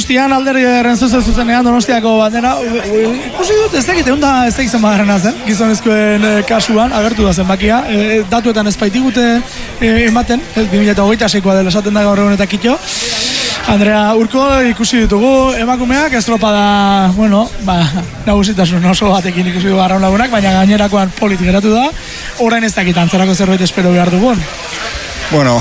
Donostian, alderdiaren zuzenean Donostiako bandera, ikusi dut, ez dakit, ez dakit zenbagarrena zen, gizonezkoen kasuan, agertu da zenbakia, datuetan ez baitigute ematen, 2026koa dela esaten da gaur egun eta kitxo. Andrea Urko ikusi ditugu, emakumeak estropada, nagusitasun oso batekin ikusi dugu Arraun Lagunak, baina gainerakoan politik geratu da, orain ez dakit antzerako zerbait espero behar dugun. Bueno,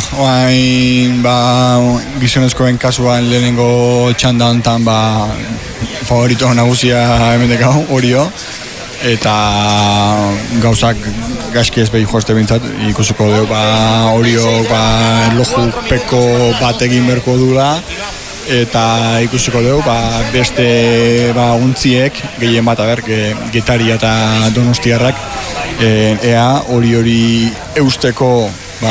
gizonezkoen kasuan lehenengo txanda hontan favorito nagusia hemendik Orio, eta gauzak gaizki ez behi joazte bintzat, ikusiko dugu Orio erloju peko bat egin berko dula, eta ikusiko dugu beste untziek, gehien bat Getaria eta Donostiarrak, ea hori eusteko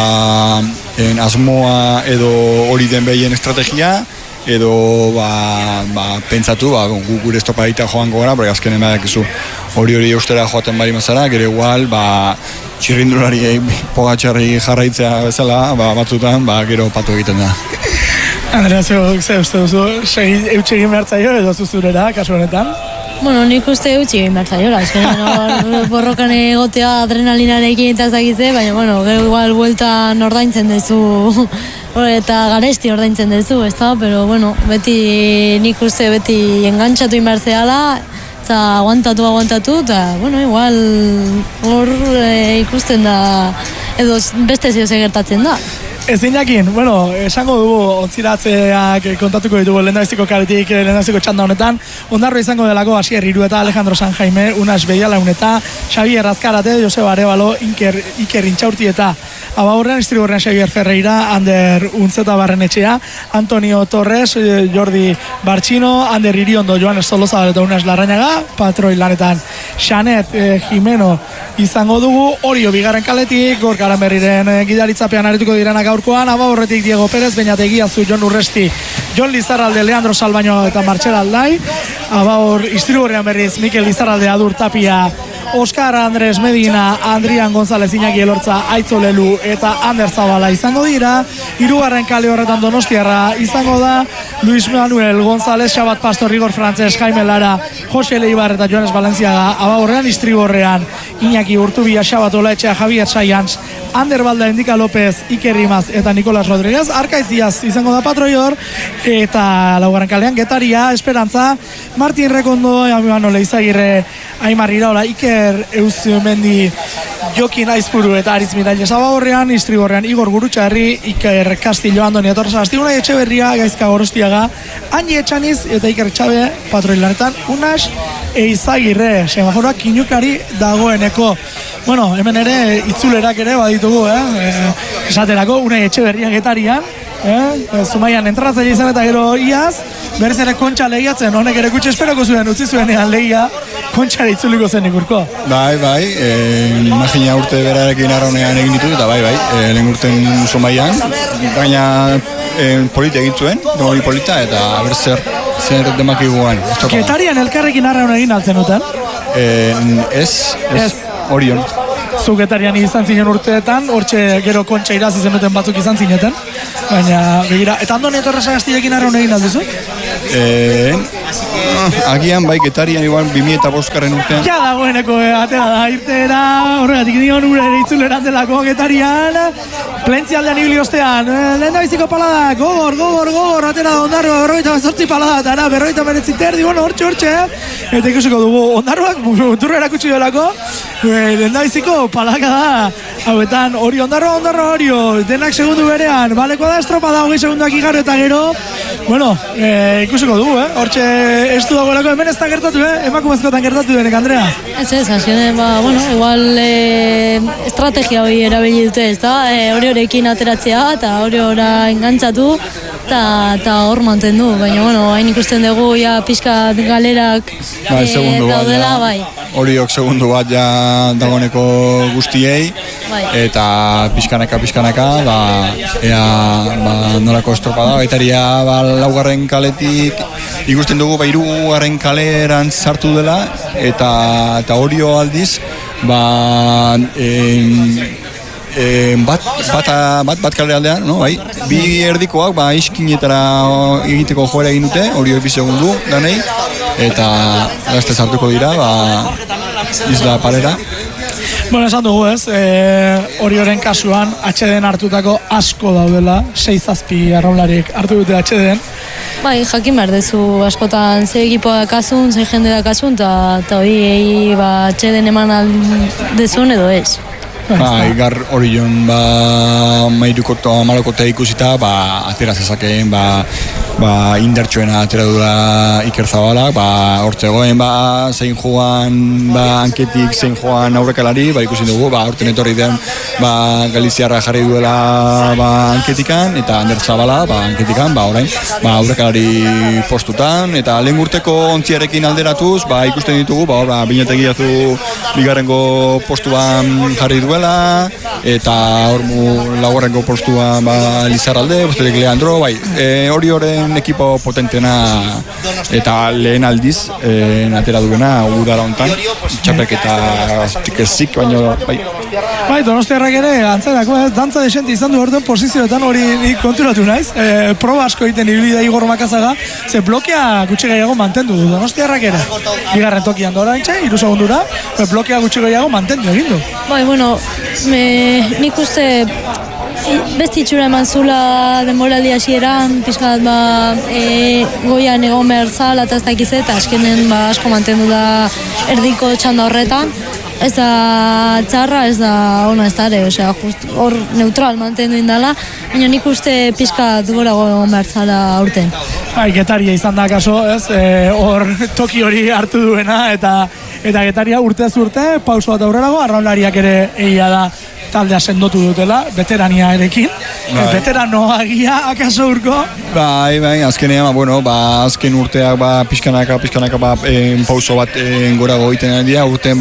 asmoa edo hori den behien estrategia, edo pentsatu gure estropadita joango gara, porque azkenen badakizu hori eustera joaten bari mazara, gero igual txirrindulari Pogačarri jarraitzea bezala, batzutan gero patu egiten da. Andrea, ze uste duzu, eutxe egin behar zaio edo zuzurera, kasu honetan? Bueno, nik uste eutxe egin behar zaiola, borrokan egotea adrenalinarekin eta ezagitze, baina, gero igual bueltan ordaintzen dezu, eta garesti ordaintzen dezu, ez da, pero, beti nik uste beti engantxatu inbertzeala, eta aguantatu, eta, igual hor ikusten da, edo beste zio gertatzen da. Ezin jakin, esango dugu ontziratzeak kontatuko ditugu lehendabiziko karetik, lehendabiziko txanda honetan. Ondarro izango delako Asier Iru eta Alejandro San Jaime, Unas Beialaun eta Xavier Azkarate, Joseba Arevalo, Iker Intxaurti eta Abaurrean, Istriborrean Xavier Ferreira, Ander Untzeta Barrenetxea, Antonio Torres, Jordi Bartxino, Ander Iriondo, Joanes Solozabal eta Unas Larrañaga, Patroi lanetan Xanet Jimeno izango dugu, Orio bigarren kaletik, Gorka Aranberriren gidaritzapean arituko direnak gaurkoan, Abaurretik Diego Pérez, Beñategi Azu, Jon Urresti, Jon Lizarralde, Leandro Salbaño eta Martxel Aldai, Abaur Istriborrean berriz, Mikel Lizarralde, Adur Tapia, Oskar Andres Medina, Adrian González, Iñaki Elortza, Aitzo Lelu eta Ander Zabala izango dira. Hirugarren kale horretan Donostiarra izango da Luis Manuel González, Xabat Pastor, Igor Frantzes, Jaime Lara, Jose Leibar eta Joanes Balenciaga. Abaurrean, Istriborrean, Iñaki Urtubia, Xabat Olaetxea, Javier Saians, Ander Balda, Endika López, Iker Rimaz eta Nikolas Rodríguez. Arkaitziaz izango da Patroior, eta laugarren kalean Getaria, Esperantza, Martin Rekondo, Amibano Leizagirre, Aimar Iraola, Iker Euzmendi, Jokin Aizpuru eta Aritz Miralles. Abaurrean, Istriborrean, Igor Gurutxarri, Iker Castillo, Andoni Atorza, Astiguna Etxeberria, Gaizka Gorostiaga, Añi Etxaniz eta Iker Txabe, Patroilanetan, Unas Eizagirre, semaforoak kinukari dagoeneko. Hemen ere itzulerak ere baditugu, esaterako, Unai Etxeberria Getarian, Zumaian entratzaile izan eta gero iaz, berriz ere Kontxa lehiatzen, honek ere kutxe esperoko zuen, utzi zuenean lehia, Kontxara itzuliko zen Ikurko. Bai, imagina urte berarekin arraunean egin ditu, eta bai, lehen urten Zumaian, baina polita egin zuen, hori polita, eta ber zer demakiguan. Getarian elkarrekin arraun egin altzen duten? Ez, Orion. Zu Getarian izan zinen urteetan, hortxe gero Kontxa irazi zenuten batzuk izan zineten, baina begira, eta Andoni Atorza Gastilekin arraun egin alduzu? Agian bai Getarian igual 2005 urtean. Ja dagoeneko atera da irteera, horregatik dion ure ere itzuleran delako Getarian, plentzialdean ibili ostean, lehen da biziko palada, gogor, atera da Ondarroa, 48 palada, eta 49 terdi, hortxe, eta ikusiko dugu, Ondarroak muturra erakutsi delako, lehen da biziko palaka da, hauetan hori Ondarroa, denak segundu berean, baleko da estropada, 20 segunduak igaro eta gero, ikusiko dugu, hortxe ez du dagoelako, hemen ez da gertatu, emakumezkoetan gertatu denek, Andrea? Ez, azkenean, igual estrategia hori erabili dute, ez da, hori ateratzea, eta hori engantzatu, eta hor mantendu, baina, hain ikusten dugu, ja, pixka galerak daudela, bai. Horiok segundu bat ja dagoeneko guztiei, eta pixkanaka, ea nolako estropada, Getaria laugarren kaletik ikusten dugu, hirugarren kaleran sartu dela, eta Orio aldiz, bat kale aldean, no? Bai, Bi erdikoak, iskinetara egiteko joera egin dute, hori 2 segundu danei, eta gazte sartuko dira, Isla Parera. Bueno, esan dugu ez, Orioren kasuan atxeden hartutako asko daudela, 6-7 arraunlariek hartu dute atxeden. Bai, jakin behar dezu askotan ze ekipoa dakasun, ze jende dakasun, eta hori atxeden eman aldezun edo ez. Gar Orion malokota ikusita, atera zezakeen, indartxoena atera dula Iker Zabalak, hortzegoen zein joan anketik, zein joan aurrekalari, ikusi dugu, horten etorri den Galiziarra jarri duela anketikan, eta Ander Zabala anketikan, orain, aurrekalari postutan, eta lehen urteko ontziarekin alderatuz, ikusten ditugu, Binetegiazu bigarrengo postuan jarri duela, eta laugarrengo postuan Lizarralde, besterik Leandro, Orioren ekipo potentena eta lehen aldiz atera duena udara hontan, txapelketa ezik, baina Donostiarrak ere, antzerako dantza desente izan du orduan posizioetan hori nik konturatu naiz, proba asko egiten ibilbidea Igor Makazaga, ze blokea gutxi gehiago mantendu du Donostiarrak ere, bigarren tokian dora intxe, 3 segundura, blokea gutxi gehiago mantendu egin du. Bueno, nik uste beste itxura eman zula denboraldi hasieran, pixkat goian egon behar zala eta ez dakiz eta azkenen asko mantendu da erdiko txanda horretan. Ez da txarra, ez da ona ez dare, hor neutral mantendu indala, baina nik uste pixka dugorago egon behar zala aurten. Getaria izan da kaso, ez, hor toki hori hartu duena, eta Getaria urtez urte, pauso bat aurrerago, arraunlariak ere egia da taldea sendotu dutela, veterania erekin, veteranoagia akaso urko. Azkenean, azken urteak pixkanaka pauso bat gorago egiten dira, urten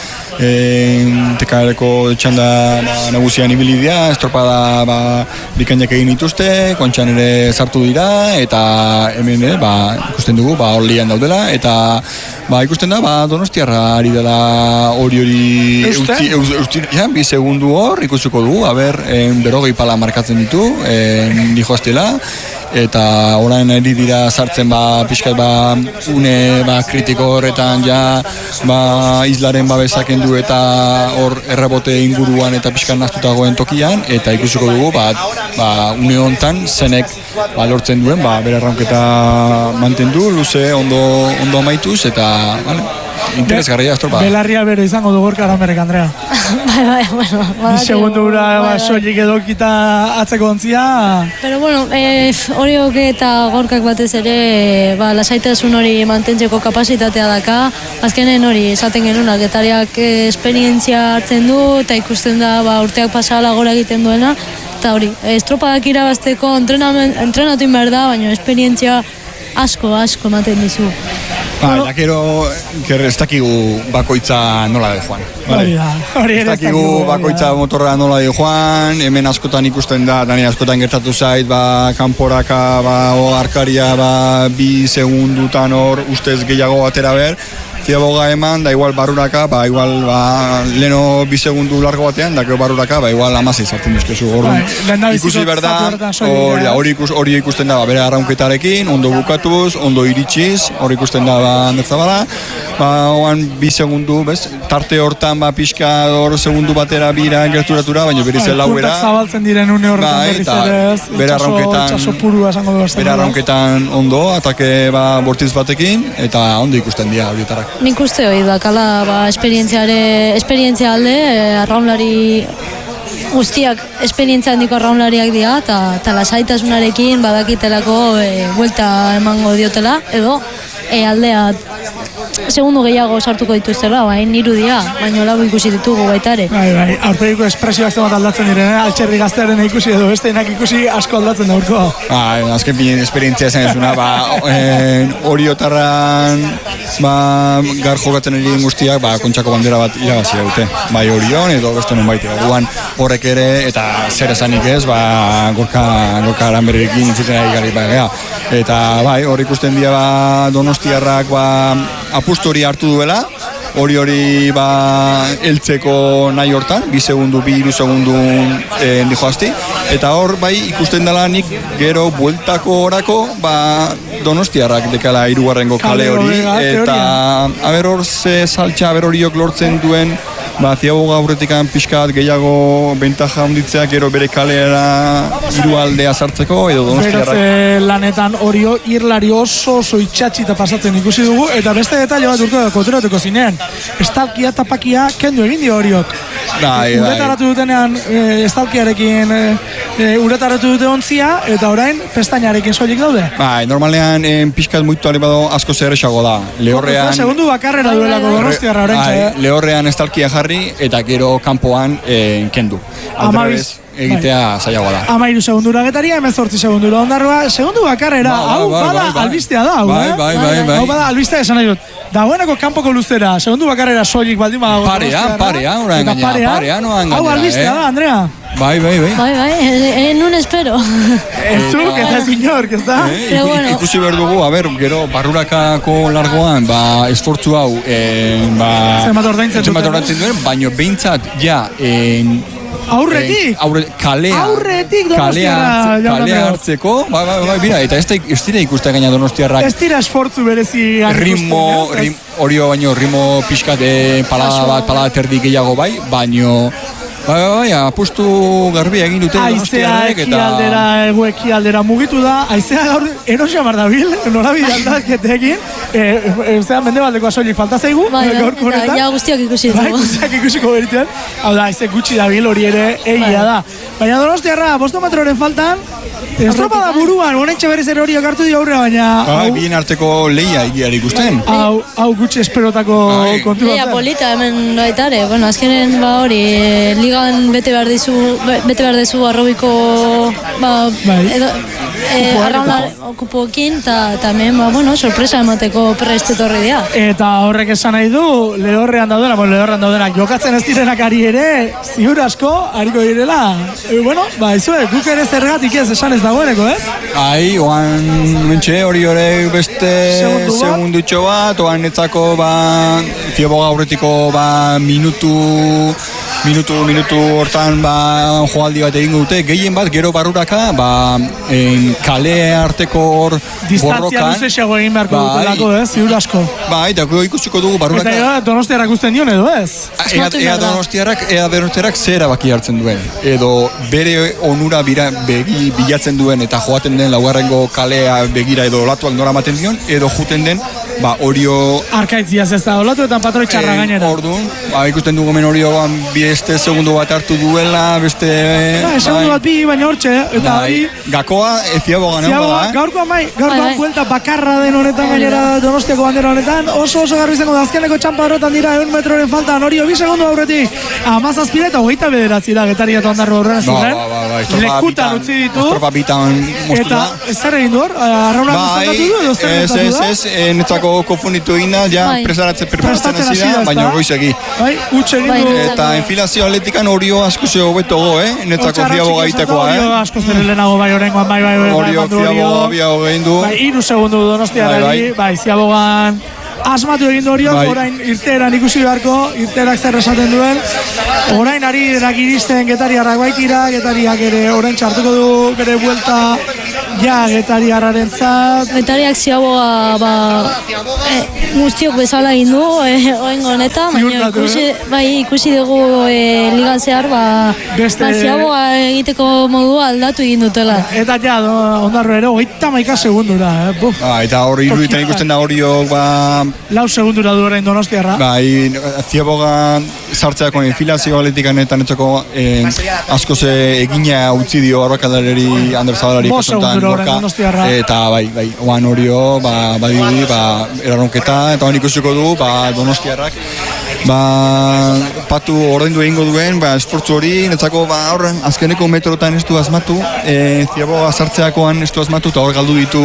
tekareko txanda nagusian ibilidia, estropada bikainak egin dituzte, kontxan ere sartu dira, eta hemen ikusten dugu, hor lian daudela, eta ikusten da, Donostiarra ari dela hori eusti, 2 segundu hor, ikusiko dugu, berogei pala markatzen ditu, nijoaztela, eta orain eri dira sartzen pixkat une kritiko horretan islaren babesaken du eta hor errebote inguruan eta pixkat naztutagoen tokian, eta ikusiko dugu une hontan zenek lortzen duen bere arraunketa mantendu, luze ondo amaituz, eta interesgarria estropa. Belarria bero izango du Gorka Aranberrik, Andrea. Bueno. 2 segundura soilik edokita atzeko ontzia. Pero Oriok eta Gorkak batez ere lasaitasun hori mantentzeko kapasitatea daka. Azkenen hori esaten genuna, Getariak esperientzia hartzen du eta ikusten da urteak pasala gora egiten duena. Eta hori, estropadak irabazteko entrenatu behar da, baina esperientzia asko ematen dizu. Eta gero, ez dakigu bakoitza nola de joan. Ez dakigu bakoitza motorra nola de joan, hemen askotan ikusten da, dani askotan gertatu zait, kanporaka, arkaria, 2 segundutan hor, ustez gehiago atera ber, ziaboga eman, da igual baruraka, leno 2 segundu largo batean, da baruraka, igual 16 sartzen dizkezu. Ikusi berda, hori ikusten da, bere arraunketarekin, ondo bukatuz, ondo iritsiz, hori ikusten da Ander Zabala, 2 segundu, tarte hortan pixka hor segundu batera bira gerturatura, baina beriz lauera. Puntak zabaltzen diren une horretan berriz ere, bere arraunketan ondo, atake bortiz batekin, eta ondo ikusten dira horietarrak. Nik uste hori dakala esperientzia alde, arraunlari guztiak esperientzia handiko arraunlariak dira, eta lasaitasunarekin badakitelako buelta emango diotela, edo aldea segundu gehiago sartuko dituztela, irudia, baina lau ikusi ditugu baita ere. Aurpegiko espresioak zemat aldatzen diren, altxerri gaztearen ikusi edo besteinak ikusi asko aldatzen da urko. Azken pinen esperientzia esan ezuna, Oriotarran gar jokatzen egin guztiak, kontxako bandera bat irabazi dute. Orion edo beste non baita. Horrek ere, eta zer esanik ez, Gorka Aranberrirekin intzuten ari gari. Eta hor ikusten dira Donostiarrak apustu hori hartu duela, hori ba heltzeko nahi hortan, 2 segundu, 3 segundu dijoazti, eta hor bai ikusten dela nik gero bueltako orako ba Donostiarrak dekala 3. kale hori, eta aber hor ze saltxa aber horiok lortzen duen ba Ziaboga aurretikan pixkat gehiago bentaja handitzea gero bere kaleera 3 aldea sartzeko edo Donostiarrak. Berotze lanetan Orio irlari oso itxatxita pasatzen ikusi dugu, eta beste detaile bat konturatuko zinean. Estalkia tapakia kendu egin dio Oriok. Uretaratu dutenean estalkiarekin uretaratu dute ontzia, eta orain pestainarekin soilik daude. Bai, normalean pixkat muitu alibado asko zer esago da. Lehorrean... Segundu bakarrera duelako Donostiarra orain. Lehorrean estalkia jarri eta gero kanpoan kendu. Aldrebez egitea zailagoa da. 13 segundura getaria, 18 segundura Ondarroa, segundu bakarrera. Hau bada albistea da, bai. Hau bada albistea esan nahi dut. Dagoeneko kanpoko luzera, segundu bakarrera soilik baldin badago. Parea, orain gaina, parea noan gaina. Hau albistea da, Andrea. Bai. Nun espero. Zuk, eta zinor, ez da? Ikusi behar dugu, gero barrurakako largoan, esfortzu hau, zenbat ordaintzen duen, baino behintzat, aurretik? Kalea hartzeko, bira, eta ez dira ikusten gaina Donostiarrak. Ez dira esfortzu berezi Orio baino, ritmo pixkat palada terdi gehiago baino apustu garbia egin dute Donostiarrek eta... Ekialdera mugitu da, haizea gaur erosia bar dabil, norabide aldaketekin, mendebaldeko asoilik falta zaigu, gaurko honetan. Ja guztiak ikusi dugu. Bai, guztiak ikusiko beritean. Hau da, haize gutxi dabil hori ere egia da. Baina Donostiarra, 5 metroren faltan, estropada buruan, honentxe berriz ere horiok hartu dio aurre, baina... Bien arteko lehia egiari ikusten. Hau gutxi esperotako kontu bat. Lehia polita hemen baitare, azkenen hori, ligan bete behar dezu arrobiko arraunar okupoekin, eta hemen, sorpresa emateko prest etorri dira. Eta horrek esan nahi du, lehorrean daudenak jokatzen ez direnak ari ere, ziur asko, hariko direla. Izue, guk ere zergatik ez esan ez dagoeneko, ez? Oan mentxe hori beste segundutxo bat, oan netzako Ziaboga aurretiko minutu hortan joaldi bat egingo dute, gehien bat gero barruraka kale arteko hor borrokan. Distantzia luzexeago egin beharko dutelako, ziur asko. Eta ikusiko dugu barruraka. Eta Donostiarrak usten dion edo ez? Ea Donostiarrak zera baki hartzen duen. Edo bere onura bilatzen duen eta joaten den laugarrengo kalea begira edo olatuak nora maten dion, edo juten den Orio... Arkaitziaz ez da, olatuetan patroi txarra gainera. Orduan, ikusten dugu men Orio beste segundu bat hartu duela, beste... Segundu bat baina hortxe, eta hori... Gakoa, Ziaboga gaurkoan buelta bakarra den honetan gainera Donostiako bandera honetan, oso garbi izango da, azkeneko txampa horretan dira 1 metroren faltan, Orio 2 segundu aurretik, 17 eta 29 da, Getaria eta Ondarroa horren ziren, lekutan utzi ditu, estropa bitan mostu da. Eta zer egin du hor, arraunak guztatu du edo zer guztatu da? Ez, netzako konfunditu egin da, preparatzen hasi da, baina goizegi. Eta enfilazio atletikan Orio asko zeo beto netzako Ziaboga egitekoa. Orio asko zer lehenago orengoan, Orio Ziaboga biago egin du. 3 segundu Donostiarrari, Ziabogan asmatu egin du Oriok, orain irteeran ikusi beharko, irteerak zer esaten duen. Orain ari iristen Getariarrak baitira, Getariak ere orain txartuko du bere buelta Getariarraren zat. Getariak Ziaboga guztiok bezala egin du, oengo honetan, baina ikusi dugu ligan zehar, Ziaboga egiteko modua aldatu egin dutela. Eta Ondarroa ere, 31 segundura. Eta hori iruditan ikusten da Oriok, 4 segundura du orain Donostiarra. Ziaboga sartzeako enfilazio atletikan eta netzako asko ze egina utzi dio arrakalareri Ander Zabalari kasuntan gorka. Eta oan Orio, erarronketa, eta oan ikusiko du, Donostiarrak patu ordaindu egingo duen, esfortzu hori, netzako, horren, azkeneko metrotan ez du asmatu, ziaboga sartzeakoan ez du asmatu, eta hor galdu ditu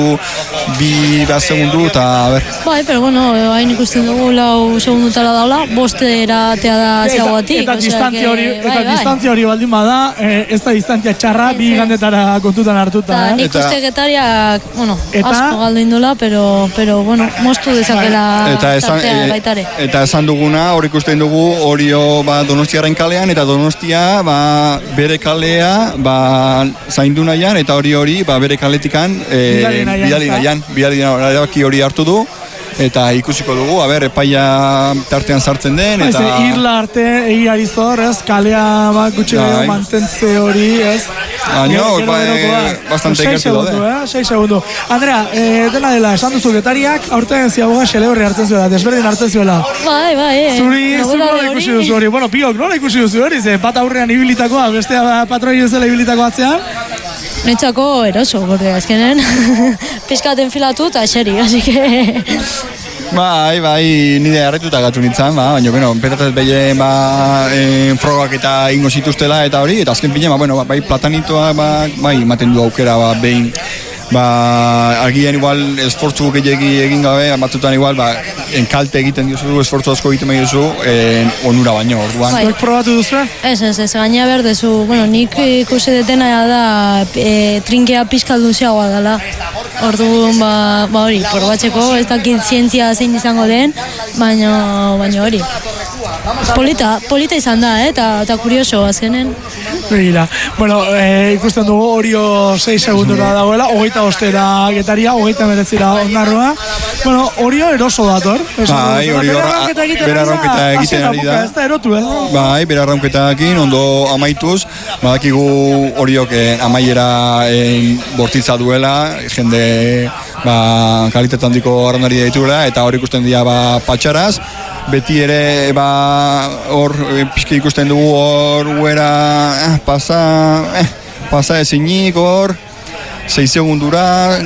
2 segundu, eta, Bai, pero bueno, hain ikusten dugu 4 segundutara daula, 5 eratea da ziagoatik. Eta distantzia hori baldin bada, ez da distantzia txarra, 2 igandetara kontutan hartuta. Eta nik uste getariak, asko galdu indula, pero bueno, moztu dezakela tartea baitare. Eta esan duguna, hor ikusten dugu, Orio Donostiaren kalean, eta Donostia bere kalea zaindu nahian, eta hori bere kaletikan bidali nahian hori hartu du, eta ikusiko dugu, epaia tartean sartzen den, eta... Irla arte, egiari zor, kalea gutxi gehiago mantentze hori, Baina, bastante ikertu daude. 6 segundu. Andrea, dena dela, esan duzu getariak, aurten ziaboga xeleberri hartzen zuela, desberdin hartzen zuela. Bai. Zuri nola ikusi duzu hori? Bueno, Piok, nola ikusi duzu hori? Bat aurrean ibilitakoa, bestea patroi bezala ibilitako atzean? Netzako eroso, gorde azkenen. Pizkaten filatu eta eseri, así que... Bai, nire harretuta gatu nintzen, baina, petatzen behien, frogak eta ingo zituztela eta hori, eta azken pine, bai, platanitoa, ematen du aukera, behin, agian igual esfortzu gehiagi egin gabe, batzutan igual, enkalte egiten diozu, esfortzu asko egiten behar duzu, onura baino, orduan. Zuek probatu duzu? Ez, gaina berdezu, nik ikusi detena da, trinkea pizkalduziagoa dela. Orduan, hori, probatzeko, ez dakit zientzia zein izango den, baina hori. Polita izan da, eta kurioso, azkenen. Begira. Bueno, ikusten dugu Orio 6 segundura dagoela, 25 getaria, 39 Ondarroa. Bueno, Orio eroso dator. Bai, Orio bera raunketa egiten ari da. Ez da erotu, Bai, bera raunketa egin, ondo amaituz. Badakigu Oriok amaiera bortitza duela, jende kalitate handiko arrandari dituela, eta hori ikusten dira patxaraz. Beti ere, hor, pixki ikusten dugu hor, guera, pasa ezinik hor, 6 segundura,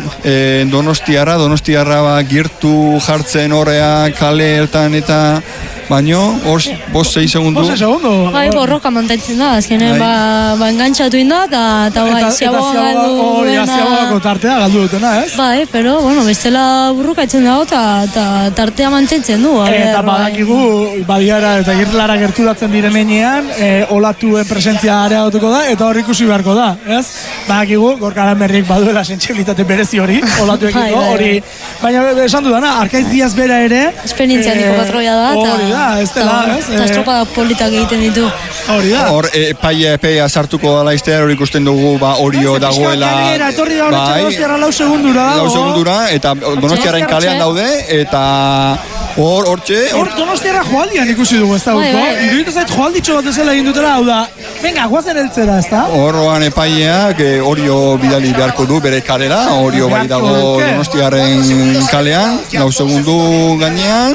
Donostiarra girtu jartzen horrea, kale ertan eta, baino, hor, 6 segundu. 6 segundu? Bai, borroka mantentzen da, azkenen, engantzatu inda, eta ziagoa galdu duena. Ziagoako tartea galdu dutena, ez? Bai, pero, bestela burruka etzen dago, eta tartea mantentzen du. Eta badakigu, badiara eta irlara gerturatzen direnean, olatuen presentzia areagotuko da, eta hor ikusi beharko da, ez? Badakigu, Gorka Aranberrik baduela sentsibilitate berezi hori, olatuekiko, hori. Baina, esan dudana, Arkaiz Diaz bera ere... Esperientzianiko patroia da, ez dela, ez? Eta estropa politak egiten ditu. Hori da. Hor, epaia sartuko dala iztea, hori ikusten dugu, Orio dagoela... Etorri da hori Donostiarra 4 segundura. 4 segundura, eta Donostiarren kalean daude, eta... Hortxe... Hor Donostiarra joaldian ikusi dugu, ez da, iruditu zait joalditxo bat ezela egin dutela, hau da, venga, guazen eltzera, ez da? Horroan epaileak Orio bidali beharko du bere kalera, Orio bai dago Donostiarren kalean, 4 segundu gainean.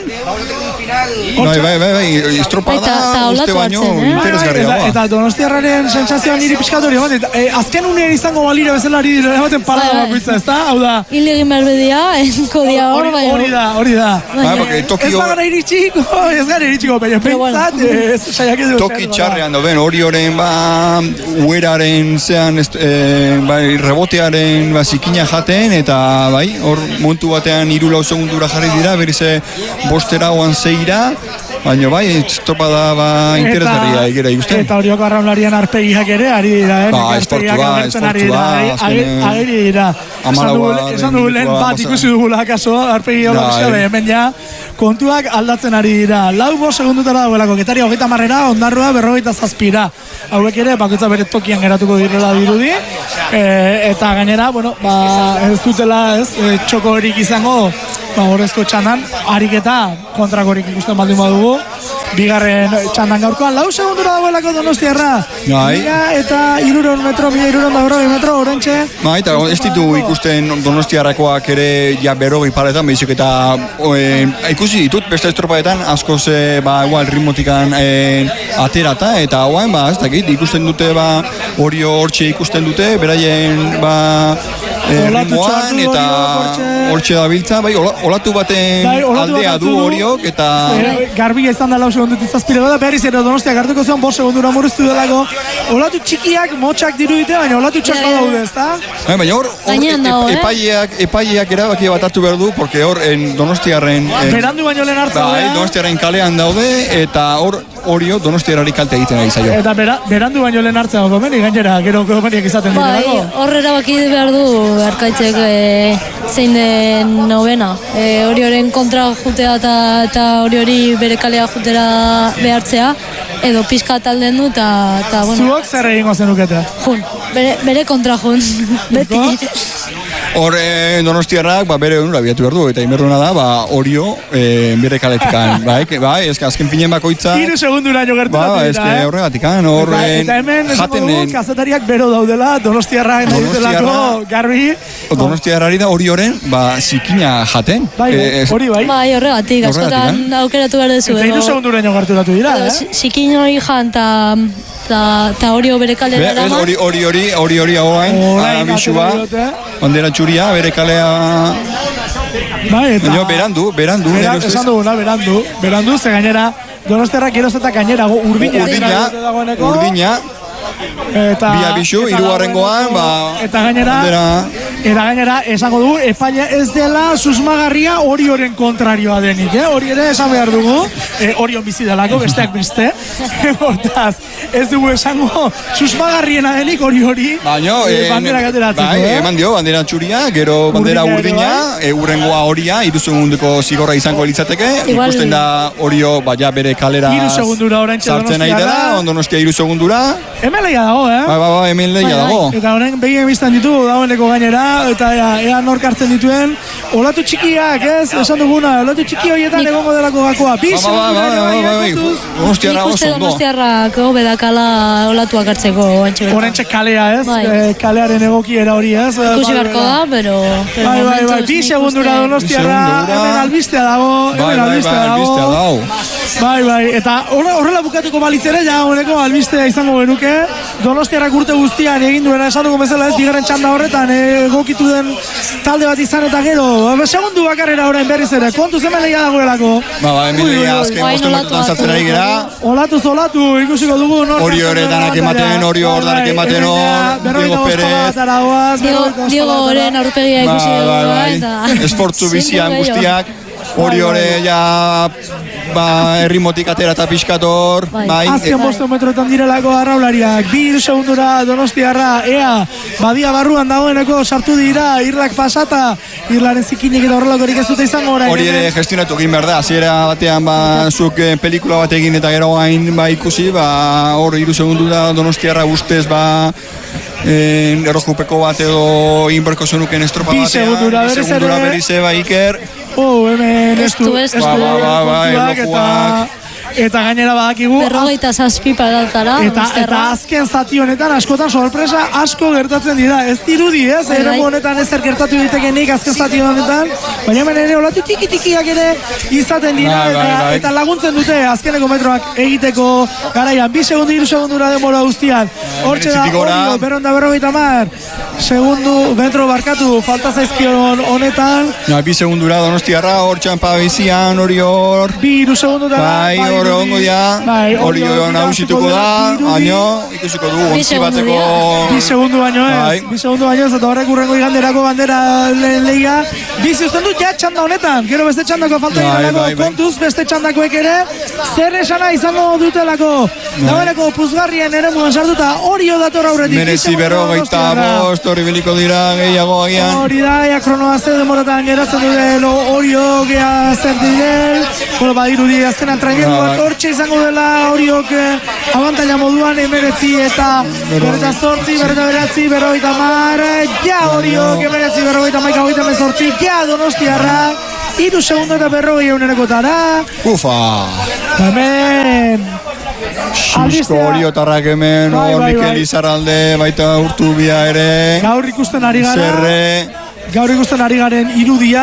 Bai, estropada, uste baino, interesgarria. Eta Donostiarraren sensazioan niri piskatorio, azken unean izango balira bezala ari dira, ematen parada bakoitza, ez da? Hau da. Hil egin berbedia, enkodia hor, bai. Hori da. Ez bagara iritsiko, baina pentsat, saiak edo. Toki txarrean doben, Orioren, ueraren zean, rebotearen zikina jaten, eta bai, hor montu batean 3-4 segundura jarri dira, berize 5 oan 6-ra, baina bai, estropada interesgarria egera ikusten. Eta Orioko arraunlarian arpegiak ere, ari dira, esportua, ageri dira. Esan dugu lehen bat ikusi dugula akaso, arpegi hori hemen ja, kontuak aldatzen ari dira. 4-5 segundutara dagoelako, Getaria 30-ra, Ondarroa 47-ra. Hauek ere, bakoitza bere tokian geratuko direla dirudi. Eta gainera, ez dutela, txoko horik izango, horrezko txandan, ariketa kontrakorik ikusten baldin badugu. Bigarren txandan gaurkoan, 4 segundura dagoelako Donostiarra. Eta 300 metro, 340 metro, orentxe. Eta ez ditu ikusten Donostiarrakoak ere, berrogei paretan, behizik eta ikusi ditut, beste estropaetan, askoz, igual, ritmotikan aterata, eta ez dakit, ikusten dute, Orio hortxe ikusten dute, beraien, ritmoan, eta hortxe da biltza, bai, olatu baten aldea du Oriok, eta... Garbia izan da lau segundut izazpire da, berriz ere Donostiak hartuko zen, 5 segundura murriztu delako. Olatu txikiak, motxak dirudite, baina olatu txak badaude, ezta? Baina hor epaileak erabaki bat hartu behar du, porque hor Donostiarren... Berandu baino lehen hartza bai, Donostiarren kalean daude, eta hor Orio Donostiarrari kalte egiten ari zaio. Eta berandu baino lehen hartza komeni, gainera, gero komeniak izaten direlako. Bai, hor erabaki behar du, Arkaitzek zein den novena. Orioren kontra jutea eta hori bere kalea jutera behartzea, edo pixka talden du, eta bueno. Zuok zer egingo zenukete? Jun, bere kontra jun, beti. Hor Donostiarrak bere onura biatu behar du, eta inberduena da, Orio bere kaletikan, bai, azken pinen bakoitza... 3 segundura nio gertu horregatikan, hor eta hemen esan dugu, kazetariak bero daudela, Donostiarrak nahi dutelako, garbi. Donostiarrari da Orioren, zikina jaten. Hori bai. Bai, horregatik, askotan aukeratu behar dezu. Eta 3 segundura nio gerturatu dira, zikin hori jan, eta Orio bere kalera eraman. Hori hauain, abisua, bandera txuria, bere kalea... Bai, eta... Berandu. Esan duguna, berandu, ze gainera, Donostiarrak geroz eta gainera, urdina. Bi abisu, hirugarrengoan, eta gainera, esango dugu, epaia ez dela susmagarria Orioren kontrarioa denik, hori ere esan behar dugu, Orion bizi delako, besteak beste, hortaz, ez dugu esango susmagarriena denik hori, bandera gateratzeko. Bai, eman dio, bandera txuria, gero bandera urdina, urrengoa Oria, 3 segunduko zigorra izango litzateke, ikusten da Orio, bere kalera sartzen nahi dela, Donostia 3 segundura. Hemen lehia dago, hemen lehia dago. Eta horren begien biztan ditu, dagoeneko gainera, eta ea nork hartzen dituen, olatu txikiak, esan duguna, olatu txiki horietan egongo delako gakoa. Donostiarrak obedakala olatuak hartzeko. Horrentxe kalea, kalearen egokiera hori, ikusi beharko da, pero... Bai, 2 segundura Donostiarra, hemen albistea dago. Bai, eta horrela bukatuko balitzere, ja honeko albistea izango genuke, Donostiarrak urte guztian egin duena esan dugu bezala ez, bigarren txanda horretan egokitu den talde bat izan eta gero, segundu bakarrera orain berriz ere, kontuz hemen lehia dagoelako. Hemen lehia azken 5 minututan sartzen ari gara. Olatu, ikusiko dugu. Orio horretanak ematen, Orio horretanak ematen, Diego Pérez. Diego horren aurpegia ikusi dugu. Esfortzu bizian guztiak, Orio ja... errimotik atera eta pixkator. Azken 5 metroetan direlako arraulariak, 2 segundura Donostiarra, badia barruan dagoeneko sartu dira, irlak pasata, irlaren zikinek eta horrelakorik ez dute izango orain. Hori ere gestionatu egin behar da, hasiera batean zuk pelikula bat egin eta gero hain ikusi, hor 3 segundura Donostiarra ustez errojupeko bat edo inberko zenuken estropa batean, 2 segundura berize Iker. Hemen estu eta gainera badakigu 47 paratara eta azken zati honetan askotan sorpresa asko gertatzen dira, ez dirudi eremu honetan ezer gertatu ditekenik azken zati honetan, baina hemen ere olatu tikiak ere izaten dira eta laguntzen dute azkeneko metroak egiteko garaian, 2 segundu 3 segundura denbora guztian, hortxe da Orio berronda 50 segundu metro barkatu, falta zaizkion honetan 2 segundura Donostiarra, hor txampa bizian, Orio 2 segundura Ongo dia, Orio nagusituko da, baino, ikusiko dugu, ontzi bateko... 2 segundu baino ez, 2 segundu baino ez, eta horrek urrengo iganderako bandera lehia. Bizi usten dut, txanda honetan, gero beste txandako falta girelako, kontuz beste txandakoek ere, zer esana izango dutelako. Dagoeneko puzgarrien ere muan sartuta, Orio dator aurretik. Merezi berrogeita bost, hori biliko dira gehiago agian. Hori da, kronoa ze demoretan geratzen duen Orio gea zer diren, badirudi azkenan traineruan hortxe izango dela Oriok abantaila moduan 19 eta 48, 49, 50, ja Oriok 19, 48, ja Donostiarra 3 segundu eta 40 egunerekotara. Ufa! Hemen! Xisko Oriotarrak hemen, Mikel Izarralde, baita Urtubia ere. Gaur ikusten ari garen irudia,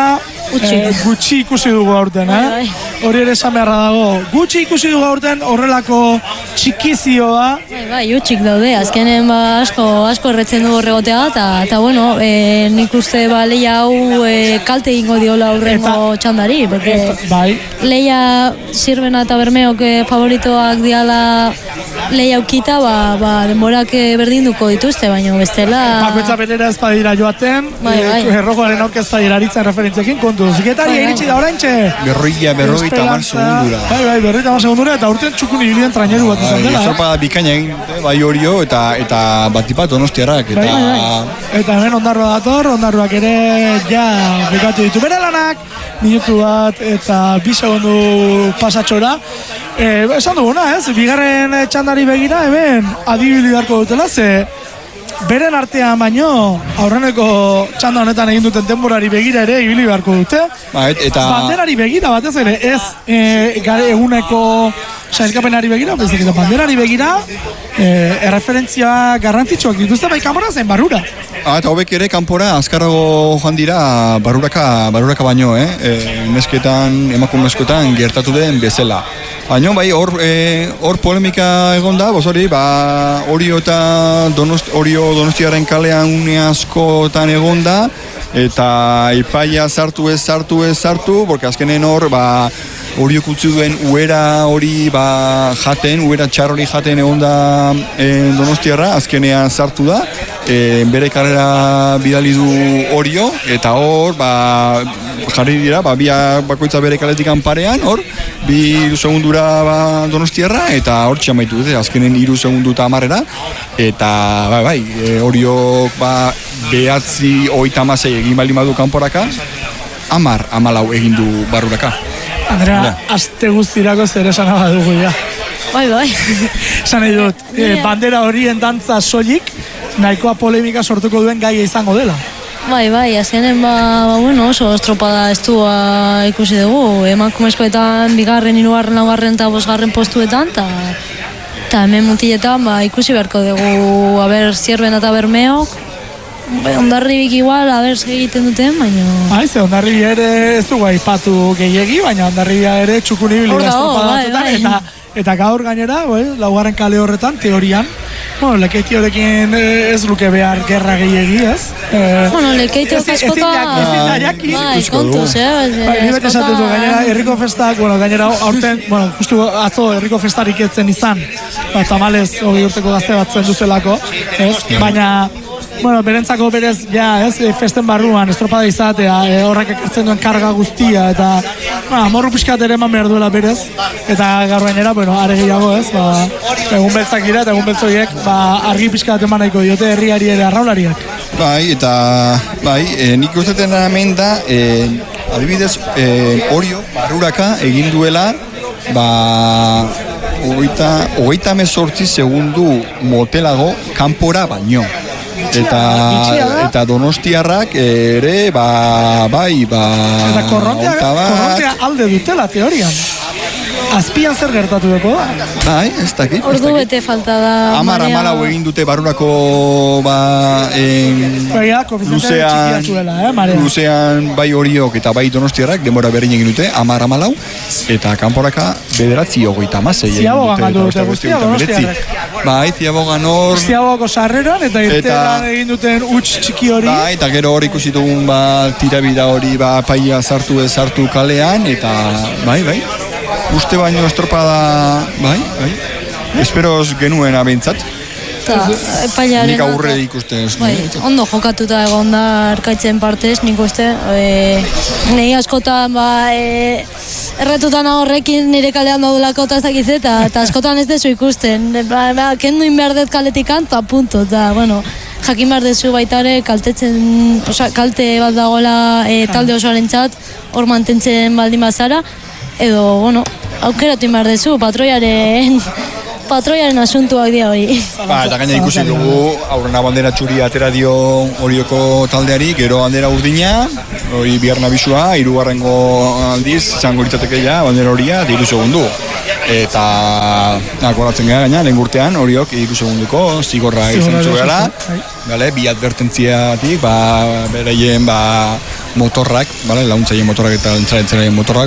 gutxi ikusi dugu aurten, hori ere esan beharra dago. Gutxi ikusi dugu aurten horrelako txikizioa. Bai, utxik daude, azkenen asko erretzen du horregotea, eta bueno, nik uste leia hau kalte egingo diola aurrengo txandari, porque leia Sirvena eta Bermeok favoritoak diala leia aukita, denborak berdinduko dituzte, baina bestela... Bakoitza berera ez badira joaten, errojoaren aurka ez badira aritzen referentzekin kontu. Ziketari iritsi da oraintxe. Berrogeita mar segundura. Bai, berrogeita mar segundura, eta urtean txukun ibilien traineru bat izan dela. Estropada bikaina egin dute, bai Orio eta batipat Donostiarrak. Eta hemen Ondarroa dator, Ondarroak ere ja bukatu ditu bere lanak, minutu bat eta 2 segundu pasatxora. Esan duguna, bigarren txandari begira, hemen adibili beharko dutela, ze beren artean baino aurreneko txanda honetan egin duten denborari begira ere ibili beharko dute. Banderari begira batez ere, ez eguneko sailkapenari begira, banderari begira, erreferentzia garrantzitsuak dituzte, bai kanpora zen barrura. Eta hobek ere kanpora azkarrago joan dira barruraka baino, nesketan, emakumezkoetan gertatu den bezala. Baina bai, hor polemika egon da, Orio eta Donostiaren kalean une askotan egon da, eta ipaia sartu, porque azkenen hor, Oriok utzi duen uera hori uera txar hori jaten egon da Donostiarra, azkenean sartu da, bere karrera bidali du Orio, eta hor, jarri dira, bakoitza bere kaletikan parean, hor, 2 segundura Donostiarra, eta hor txamaitu dute, azkenen 3 segundu eta 10 eta Oriok 9:36 egin baldin badu kanporaka, 10-14 egin du barruraka. Andrea, aste guztirako zer esan badugu ja. Bai. Esan nahi dut, bandera horien dantza soilik, nahikoa polemika sortuko duen gaia izango dela. Bai, azkenen oso estropada estua ikusi dugu, emakumezkoetan 2., 3., 4. eta 5. postuetan, eta hemen mutiletan ikusi beharko dugu, Sirvena eta Bermeok, Ondarribik igual, egiten duten, baina... Ze Ondarribi ere ez dugu aipatu gehiegi, baina Ondarribia ere txukun ibili da estropada eta gaur gainera, 4. kale horretan, teorian, Lekeiti horrekin ez luke behar gerra gehiegi, ez? Lekeiti askotan... Ezin da jaki. Kontuz, Nibet esaten du, gainera, herriko festak, gainera, aurten, justu atzo herriko festarik etzen izan, tamalez, 20 urteko gazte bat zen duzelako, ez? Baina... berentzako berez, festen barruan, estropada izatea, horrek ekartzen duen karga guztia, eta morru pixkat ere eman behar duela berez, eta gaur gainera, are gehiago ez, egun beltzak dira, eta egun beltzoiek, argi pixkat eman nahiko diote herriari ere arraulariak. Nik ustetan hemen da, adibidez, Orio, barruraka egin duela, 38 segundu motelago kanpora baino. Eta Donostiarrak ere, Eta korrontea alde dutela, teorian. Azpian zer gertatu duko da? Ez dakit. Ordu bete falta da. 10-14 egin dute barrurako luzean bai Oriok eta bai Donostiarrak denbora berdin egin dute, 10-14, eta kanporaka 9:36 Ziabogan dute guztia Donostiarrak. Ziabogan hor. Ziabogako sarreran eta irtean egin duten huts txiki hori. Eta gero hor ikusi dugun tirabida hori paia sartu kalean, eta bai. Uste baino estropada, bai. Esperoz genuen abintzat. Nik aurre ikusten. Ondo jokatuta egon da Arkaitzen partez, nik uste. Nei askotan, erretutan horrekin nire kalean daudulako eta ez dakizet, eta askotan ez dezu ikusten. Kendu inberdet kaletikan, eta punto. Jakin behar dezu baitare kalte bat dagoela talde osoaren txat, hor mantentzen baldin bazara, edo, aukeratu behar dezu, patroiaren asuntuak dira hori. Eta gaina ikusi dugu, aurrena bandera txuria atera dio Orioko taldeari, gero bandera urdina, hori biharna bizua, 3. aldiz, izango litzateke bandera horia, 3 segundu. Eta, akoratzen gara gaina, lehen urtean, Oriok 3 segunduko, zigorra izan zuela, bi advertentziatik, beraien, motorrak, bale, launtzaile motorrak eta entzaren motorrak,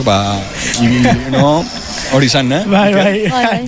hori izan, ne? Bai.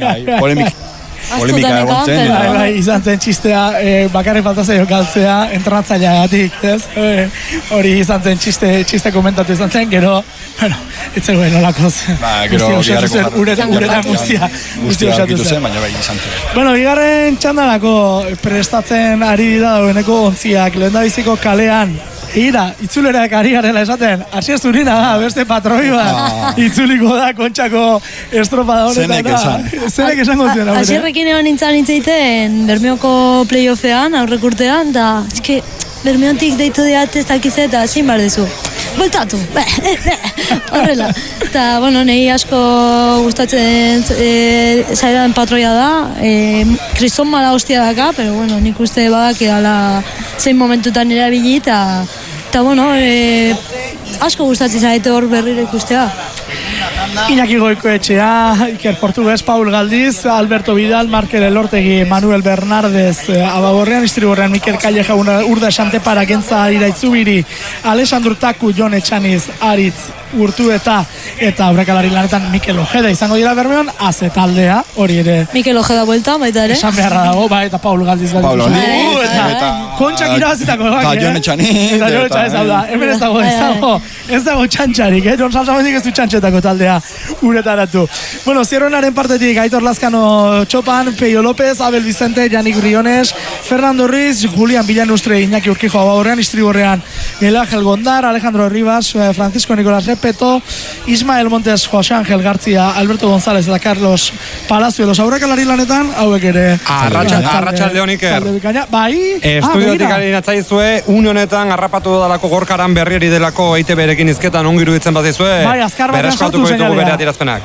Polemika egon zen. Bai, izan zen txistea, bakarrik falta zaio galtzea, entrenatzaileagatik, ez? Hori izan zen txiste komentatu izan zen, gero, bueno, itzeguen olako zen. Gero, uretan guztia osatu zen. Baina bai, izan zen. Bueno, bigarren txandanako prestatzen ari dira daueneko ontziak, lehendabiziko kalean, Ira, itzulerak ari garela esaten, Asier Zurina da, beste patroi bat, itzuliko da, kontxako estropada honetan. Zenek esango ziren. Asierrekin egon nintzen hitzeiten Bermeoko playoffean, aurrekurtean, da, eske, Bermeotik deitu diat ez dakize eta zin bar dezu. Bueltatu, horrela. Eta, bueno, nahi asko gustatzen zaidan patroia da, kriston mala hostia daka, pero, bueno, nik uste badak edala zein momentutan erabili, eta, bueno, asko gustatzen zaite hor berriro ikustea. Iñaki Goikoetxea, Iker Portugues, Paul Galdiz, Alberto Vidal, Markel Elortegi, Manuel Bernardez, Ababorrean, Istriborrean, Mikel Calleja, Urda Xantepara, Gentza Arira Itzubiri, Alexandru Taku, Jon Etxaniz, Aritz, Urtueta, eta aurrekalari lanetan Mikel Ojeda izango dira Bermeon, AZ taldea, hori ere. Mikel Ojeda buelta, baita ere. Esan beharra dago, bai, eta Paul Galdiz. Paul Galdiz. Eta kontxak irabazitako. Eta Jon Etxaniz. Eta Jon Etxaniz, hau da, hemen ez dago txantxarik, Jon Salsamendik ez du txantxetako taldea uretaratu. Bueno, Zierroenaren partetik Aitor Lazkano Txopan, Peio López, Abel Vicente, Janik Briones, Fernando Ruiz, Julián Villanustre, Iñaki Urquijo Ababorrean, Istriborrean, Miguel Ángel Gondar, Alejandro Rivas, Francisco Nicolás Repeto, Ismael Montes, José Ángel García, Alberto González eta Carlos Palacio. Los aurrekalari lanetan, hauek ere. Arratsaldeon Iker. Bai. Estudiotik ari natzaizue, une honetan harrapatu dalako gorkaran berriari delako EITB-rekin izketan ongi iruditzen bazizue. Bai, azkar batean sartu ditugu bere adierazpenak.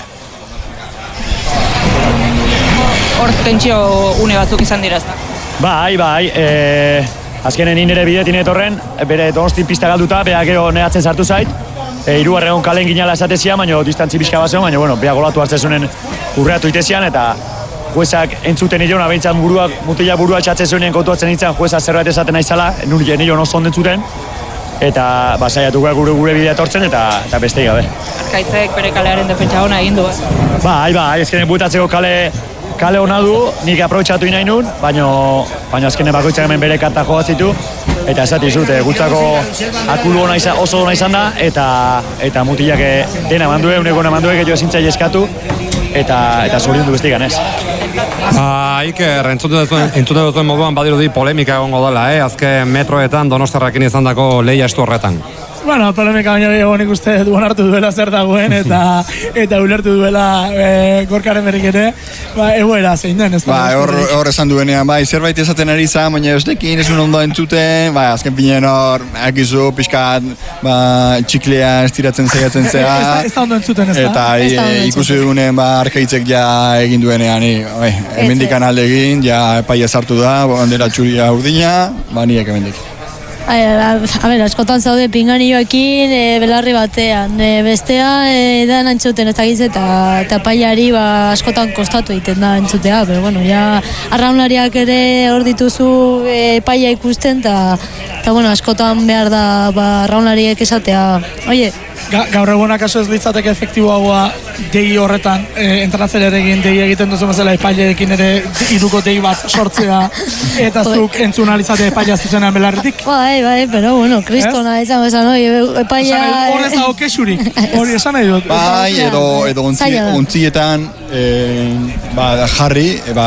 Hor tentsio une batzuk izan dira ezta. Bai, azkenen nire bidetin etorren, bere Donosti pista galduta, beha gero nehatzen sartu zait. Hirugarren kalen ginala esatezia, baina distantzi pixka bat zeon, baina bueno, beha golatu hartzezunen urreatu itezian, eta juezak entzuten nire hona behintzat mutila burua txatzen zeunen kontuatzen nintzen, jueza zerbait esaten naizala, nire hona oso ondentzuten, eta saiatuko gure bidea etortzen, eta beste gabe. Arkaitzek bere kalearen defentsa ona egin du, Bai, azkenen buetatzeko kale hona du, nik aprobetxatu nahi nun, baina azkenen bakoitzak hemen bere karta jogatzitu, eta esati zut, gutzako akulu oso ona izan da, eta mutilak dena mandue, uneko mandue, gehiago ezintzai eskatu, eta zoriundu besti ganez. Iker, entzuten duzuen moduan badirudi polemika egongo dela, azken metroetan Donostiarrekin izan dako lehia estu horretan. Bueno, polemika baina egon ikuste duan hartu duela zer dagoen, eta ulertu duela gorkaren berrik ere, egoera zein den, ez da? Hor esan duenean, zerbait esaten ari izan, baina eustekin ez ondo entzuten, azken pinen hor, akizu, pixkat, txiklea estiratzen zeiatzen zea. Ez da ondo entzuten, ez da? Eta ikusi dugunen, arkaitzek ja egin duenean, hemendikan alde egin, ja epaia sartu da, bandera txuria urdina, niek hemendik. Askotan zaude pinganioekin belarri batean, bestea edan entzuten ez dakiz eta paiari askotan kostatu egiten da entzutea, pero bueno, ja arraunlariak ere hor dituzu paia ikusten eta bueno, askotan behar da arraunlariek esatea, oie, Gaur eguna kaso ez litzateke efektiboagoa dei horretan, entrenatzearekin dei egiten duzu bezala epaileekin ere iruko dei bat sortzea eta zuk entzun alizate epaila zuzenean belarritik? Bai, pero bueno, kristona izan bezan, epaila... Hor ez dago kexurik, hori esan nahi dut. Bai, edo ontzietan jarri,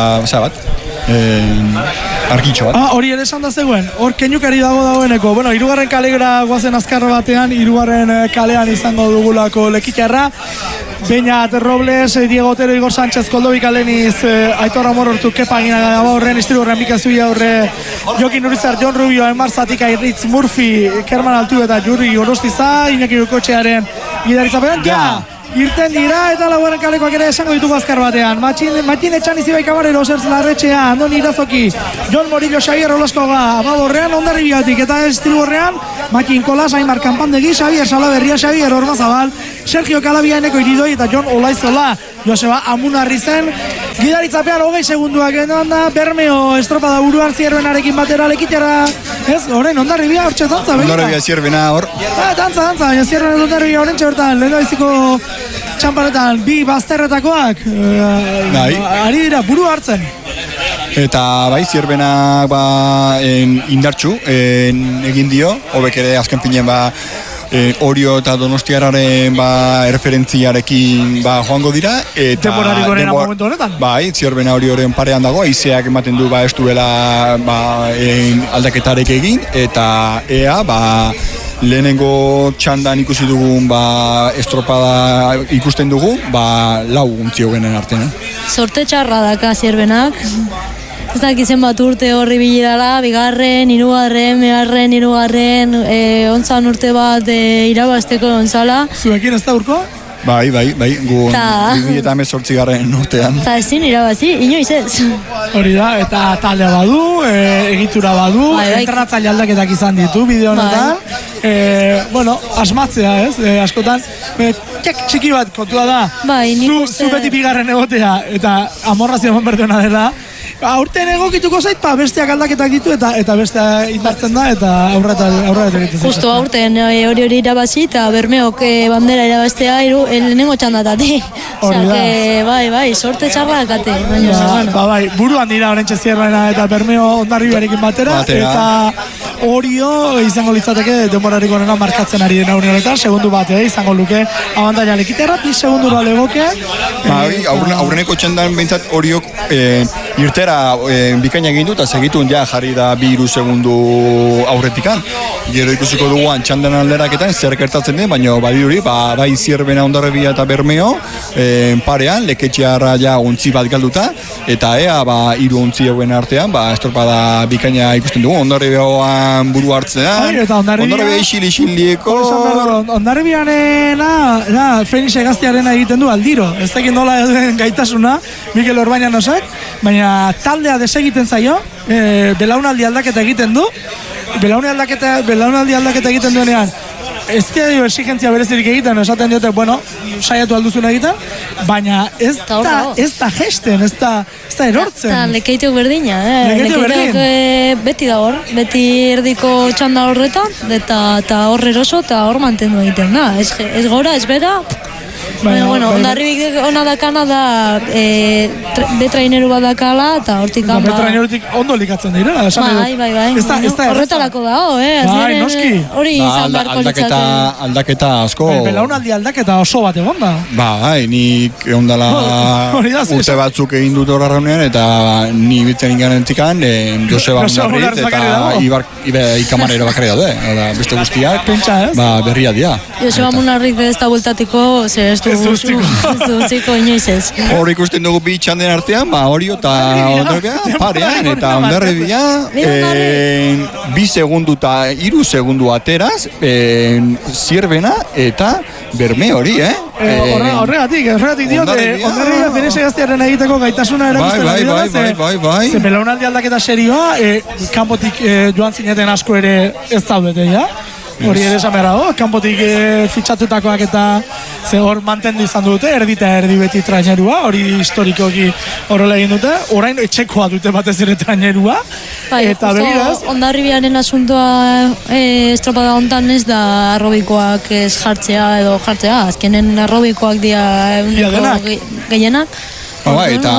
arkitxo bat. Hori ere esan da zegoen, hor keinukari dagoeneko. Bueno, hirugarren kalera guazen azkarra batean, hirugarren kalean izango dugulako lekitarra. Beñat Robles, Diego Otero, Igor Sánchez, Koldobik Aleniz, Aitor Amorortu, Kepa Agina Horren, Istriborrean, Mika Zuia Horre, Jokin Urizar, Jon Rubio, Enmar Zatika, Irritz Murphy, Kerman Altu eta Jurri Orostiza, Iñaki Goikoetxearen gidaritzapean, irten dira eta laugarren kalekoak ere esango ditugu azkar batean. Matin Etxaniz Ibai Kamarero, Sertz Larretxea, Andoni Irazoki, Jon Morillo, Xavier Olaskoga, Ababorrean, Ondarribiatik eta Istriborrean, Makin Kolas, Aimar Kanpandegi, Xavier Salaberria, Xavier Ormazabal, Sergio Kalabia, Eneko Iridoi eta Jon Olaizola. Joseba Amunarri zen, gidaritzapean 20 segunduak egon da, Bermeo estropada buruan Zierbenarekin batera lekitera, ez, orain Hondarribia hortxe dantza, begira. Hondarribia Zierbena hor. Dantza, baina Zierbena Hondarribia horrentxe bertan, lehendabiziko txampanetan, bi bazterretakoak, ari dira buru hartzen. Eta bai, Zierbenak indartxu egin dio, hobek ere azken finean Orio eta Donostiarraren erreferentziarekin joango dira. Temporari gorena momentu honetan. Bai, Zierbena Orioren parean dago, haizeak ematen du ez duela aldaketarek egin, eta ea lehenengo txandan ikusi dugun estropada ikusten dugu, lau untzio genen artean. Sorte txarra daka Zierbenak. Ez dakizen bat urte horri bilidala, bigarren, hirugarren, ontzan urte bat irabazteko ontzala. Zuekin ez da urko? Bai, gu 2018 urtean. Eta ezin irabazi, inoiz ez. Hori da, eta taldea badu, egitura badu, entrenatzaile aldaketak izan ditu bideo honetan. Asmatzea ez, askotan, txiki bat kontua da, zu beti bigarren egotea, eta amorrazio eman berdeuna dela, aurten egokituko zait, besteak aldaketak ditu eta bestea indartzen da, eta aurreta egiten zait. Justo aurten hori irabazi, eta Bermeok bandera irabaztea lehenengo txandatatik. Bai, sorte txarra dakate. Bai, buruan dira orentxe Zierbena eta Bermeo Hondarribiarekin batera, eta Orio izango litzateke denborarik onena markatzen ari dena honetan, segundu bat izango luke abantaila lekiterra, 2 segundura legoke. Aurreneko txandan behintzat Oriok irtera bikaina egin du, eta segitun jarri da 2-3 segundu aurretikan. Gero ikusiko duguan txandan alderaketan zer gertatzen den, baina badiruri, bai Zierbena Hondarribia eta Bermeo parean, leketxearra untzi bat galduta, eta ea 3 untzi hauen artean, estropada bikaina ikusten dugu, Hondarribiaoan buru hartzean, Hondarribia isil-isilieko... Hondarribianena, Fenixe Gaztiarena egiten du aldiro, ez dakit nola den gaitasuna, Mikel Orbañanosak, baina taldea desegiten zaio, belaunaldi aldaketa egiten du, belaunaldi aldaketa egiten duenean, ez dio exigentzia berezirik egiten, esaten diote, saiatu alduzuna egiten, baina ez da gesten, ez da erortzen. Eta lekeiteok berdina, lekeiteok beti da hor, beti erdiko txanda horretan, eta hor eroso eta hor mantendu egiten, ez gora, ez bera. Hondarribik ona dakana da betraineru bat dakala eta hortik gamba. Betrainerutik ondo likatzen dira, esan edo. Bai. Horretarako dago, Bai, noski. Hori izan beharko litzake. Aldaketa asko. Belaunaldi aldaketa oso bat egon da. Bai, nik ondala urte batzuk egin dut horra raunean, eta ni bitzen inganentzikan, Joseba Munarriz eta Ikamarero bakarri daude. Beste guztiak, berria dira. Joseba Munarriz ez da bultatiko, ez duziko inoiz ez. Hor ikusten dugu bi txanden artean, Orio eta Hondarribia parean, eta Hondarribia 2 segundu eta 3 segundu ateraz Zierbena eta Bermeo hori, Horregatik diot, Hondarribia Fenixe Gaztiarren egiteko gaitasuna erakusten ari dira, ze belaunaldi aldaketa serioa, kanpotik joan zineten asko ere ez daudete, hori ere esan behar dago, kanpotik fitxatutakoak eta hor mantendu izan dute, erdi eta erdi beti trainerua, hori historikoki horrela egin dute, orain etxekoa dute batez ere trainerua, eta begiraz. Hondarribiaren asuntoa estropada hontan ez da arrobikoak ez jartzea edo jartzea, azkenen arrobikoak dira gehienak. Eta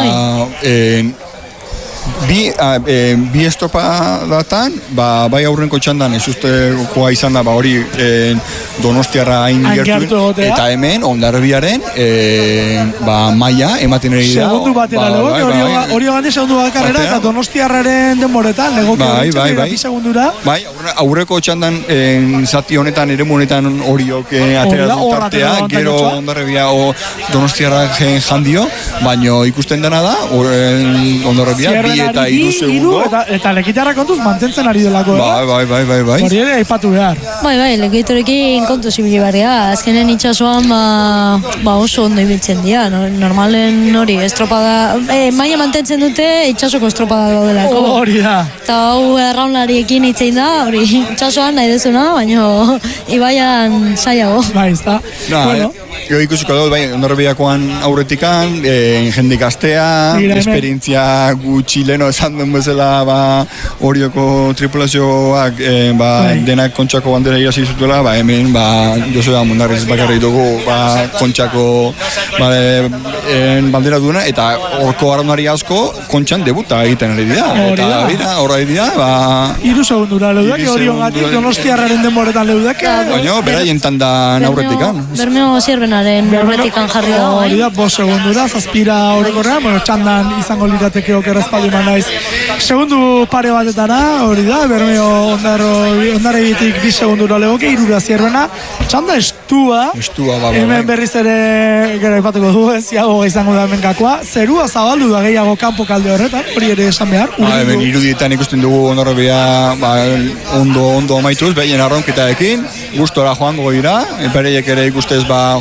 bi estropadatan, bai aurrenko txandan ez ustekoa izan da, hori Donostiarra hain gertu, eta hemen Hondarribiaren maia ematen eri da. Segundu batera legoke, hori gande segundu bakarrera, eta Donostiarraren denboretan legoke, bi segundura. Bai, aurreko txandan zati honetan, ere honetan Oriok atera dutartea, gero Hondarribia Donostiarra jandio, baina ikusten dena da, Hondarribia eta 3 segundo. Eta lekitarra kontuz mantentzen ari delako. Bai. Hori ere aipatu behar. Bai, lekitorekin kontu zibili barria. Azkenen itxasuan oso ondo ibiltzen dira. Normalen hori, estropada, maia mantentzen dute itxasoko estropada daudelako. Hori da. Eta hau erraunlariekin itzein da, hori itxasuan nahi dezuna, baina ibaian saiago. Bai, ez da. Bueno. Jo ikusiko dut, bai, Ondarribiakoan aurretikan, jende gaztea, esperientzia gutxi leno esan den bezala, Orioko tripulazioak, denak Kontxako bandera irasi zutuela, hemen, Joseba Mundarriz bakarri dugu, Kontxako bandera duena, eta horko arraunari asko Kontxan debuta egiten ari dira. Eta horra dira, 3 segundura leudake, Oriongatik, Donostiarraren denboretan leudake. Baina, beraien tandan aurretikan. Bermeo Zierbenaren aurretikan jarri da. Hori da, 5 segundura, zazpira orokorrean, txandan izango lirateke okerrezpaldi naiz. Segundu pare batetara, hori da, Bermeo Ondarribitik 2 segundura legoke, 3 Zierbena, txanda estua. Hemen berriz ere, gero ipatuko du, ziago izango da hemen gakoa. Zerua zabaldu da gehiago kanpo kalde horretan, hori ere esan behar. Hemen irudietan ikusten dugu Ondarribia ondo amaituz, behien arraunketaekin, gustora joango dira, bereiek ere ikustez,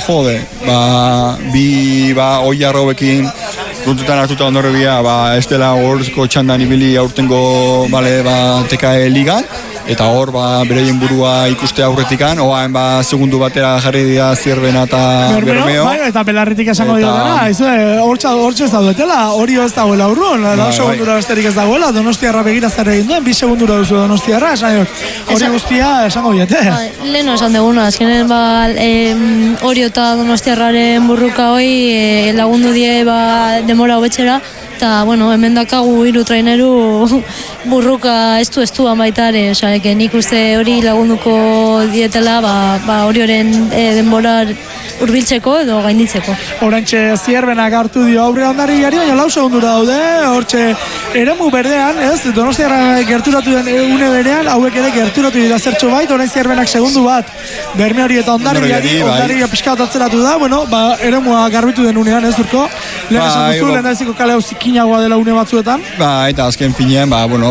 bi oi arrobekin kontutan hartuta Ondarribia, ez dela horrezko txandan ibili aurtengo TKE ligan, eta hor bereien burua ikuste aurretikan, segundu batera jarri dira Zierbena eta Bermeo. Eta Belarritik esango dira, hortxe ez daudetela, hori ez dagoela urrun, 2 segundura besterik ez dagoela, Donostiarra begira zer egin duen, 2 segundura duzu Donostiarra, hori guztia esango diete. Leheno esan duguna, azkenen Orio eta Donostiarraren burruka hoi lagundu die demora hobetxera, eta, hemen dakagu 3 traineru burruka estuan baita ere, nik uste hori lagunduko dietela, Orioren denbora urbiltzeko edo gainditzeko. Horentxe Zierbenak hartu dio aurre Ondarribiari, baina 4 segundura daude, hortxe eremu berdean, Donostiarra gerturatu den une berean, hauek ere gerturatu dira zertxo bait, orain Zierbenak segundu bat, Bermeori eta Ondarribia pixka bat atzeratu da, eremua garbitu den unean, ez durko, lehen esan duzu, lehen daiziko kale hau zikinagoa dela une batzuetan. Eta azken finean,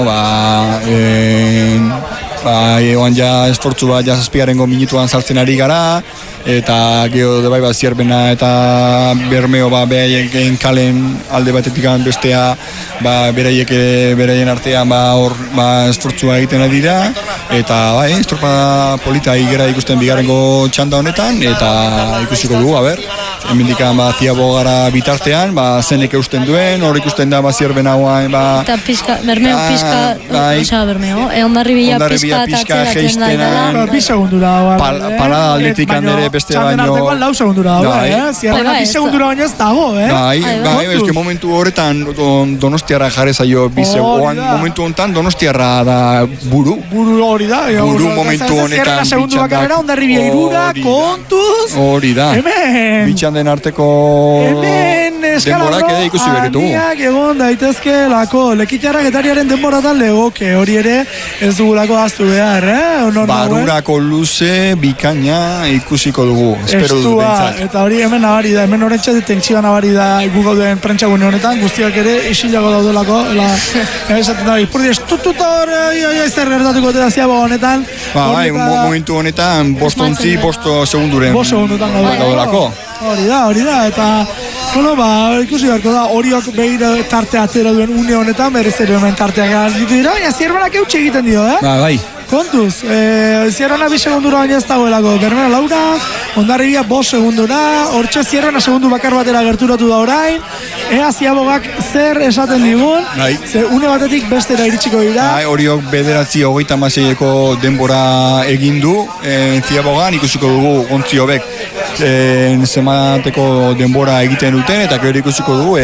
egoan ja esfortzu bat zazpigarengo minutuan sartzen ari gara, eta geho Zierbena eta Bermeo behaien kalen alde batetik bestea beraien artean esfortzua egiten ari dira, eta estropada polita igera ikusten bigarrengo txanda honetan, eta ikusiko dugu, hemendikan ziabo gara bitartean, zenek eusten duen, hor ikusten da Zierbena eta Bermeo pixka, Ondarribia pixka geisten 2 segundura. Parada aldetik handere beste baino. Txanden artekoan 4 segundura dago, Zierbenak 2 segundura baino ez dago, momentu horretan Donostiarra jarri zaio momentu honetan Donostiarra da buru. Buru hori da. Buru momentu honetan. Zierbenak segundu bakarrera, Ondarribia 3, kontuz. Hori da. Bitxanden arteko denborak ere ikusi beritugu. Egon daitezke lako, lekitarrak etariaren denboratan legoke, hori ere ez dugulako aztu behar, Barurako luze, bikaina ikusiko dugu, espero dut bentsat. Eta hori hemen nabari da, hemen horretxe tentsioa nabari da gauden prentxagune honetan, guztiak ere isilago daudelako, esaten da, ipurdi estututa hori zer gertatuko eta ziago honetan. Momentu honetan, 5 segunduren daudelako. Hori da, eta ikusi beharko da, Oriok behira tartea atzera duen une honetan, berriz ere hemen tarteak galditu dira, baina Zierbenak eutxe egiten dio, kontuz, Zierbenak 2 segundura baina ez dagoelako, Bermeo Laura, Ondarribia 5 segundura, hortxe Zierbenak segundu bakar batera gerturatu da orain, ea Ziabogak zer esaten digun, ze une batetik bestera iritsiko dira. Oriok 9:36 denbora egin du, Ziabogan ikusiko dugu ontzi hobek zemateko denbora egiten duten, eta gero ikusiko dugu,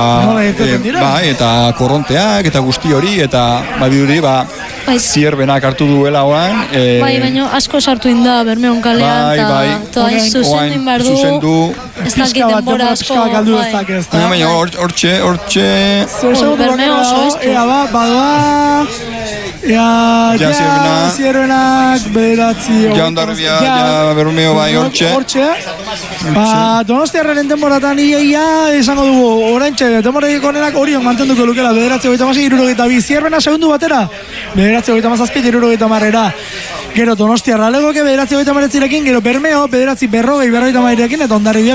eta korronteak, eta guzti hori, eta biduri, Zierbenak hartu duela oan. Baina asko sartu inda Bermeon kalean, eta zuzendu inbar du, ez dakit denbora asko. Baina hortxe. Bermeo oso ez du. Zierbenak, 9. Ondarribia, Bermeo hortxe. Donostiarraren denboratan ia esango dugu, oraintxe, denboraik onenak Orion mantenduko lukela, 9:76, Zierbena segundu batera, 9:77, gero Donostiarra legoke 9:39, gero Bermeo, 9:40, eta Hondarribia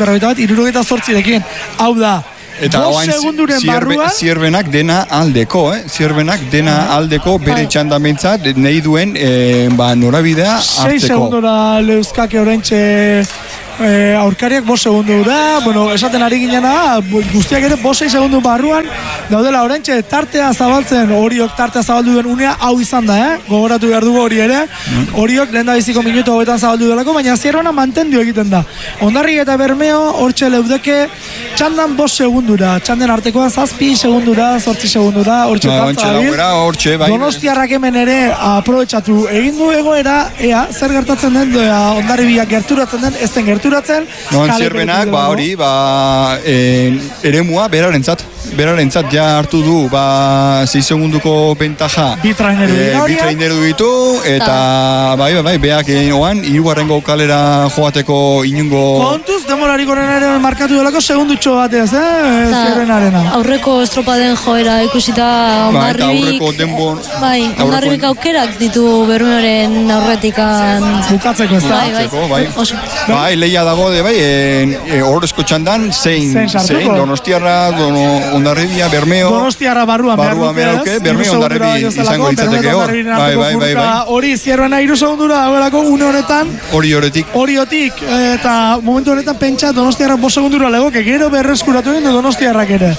9:41, hau da. Eta oain Zierbenak dena aldeko, Zierbenak dena aldeko bere txandan behintzat, nahi duen norabidea hartzeko. 6 segundura leuzkake oraintxe aurkariak 5 segundu da, esaten ari ginena, guztiak ere 5-6 segundu barruan, daudela oraintxe tartea zabaltzen, Oriok tartea zabaldu duen unea hau izan da, gogoratu behar dugu hori ere, Oriok lehen da biziko minutu hauetan zabaldu delako, baina Zierbena mantendu egiten da. Hondarri eta Bermeo, hortxe leudeke, txandan 5 segundura, txanden artekoan 7 segundura, 8 segundura, hortxe tartza dabil. Donostiarrak hemen ere aprobetxatu egin du egoera, zer gertatzen den, Hondarribiak gerturatzen den, ez den gerturatzen. Zierbenak, hori, eremua berarentzat ja hartu du 6 segunduko bentaja bitraineru ditu, eta beak oan, hirugarrengo kalera joateko inungo... Kontuz, demorarik horrenaren markatu delako segundutxo bateaz, Zierbenarena. Aurreko estropaden joera ikusita Hondarribik aukerak ditu Bermeoren aurretikan bukatzeko, ez da? Leia dago, horrezko txandan, zein Donostiarra, Hondarribia, Bermeo... Donostiarra barruan beharruke, Bermeo Hondarribi izango ditzateke hor. Hori, Zierbena 3 segundura dagoelako une honetan. Oriotik, eta momentu honetan pentsa Donostiarra 5 segundura legoke, gero berreskuratu egin du Donostiarrak ere.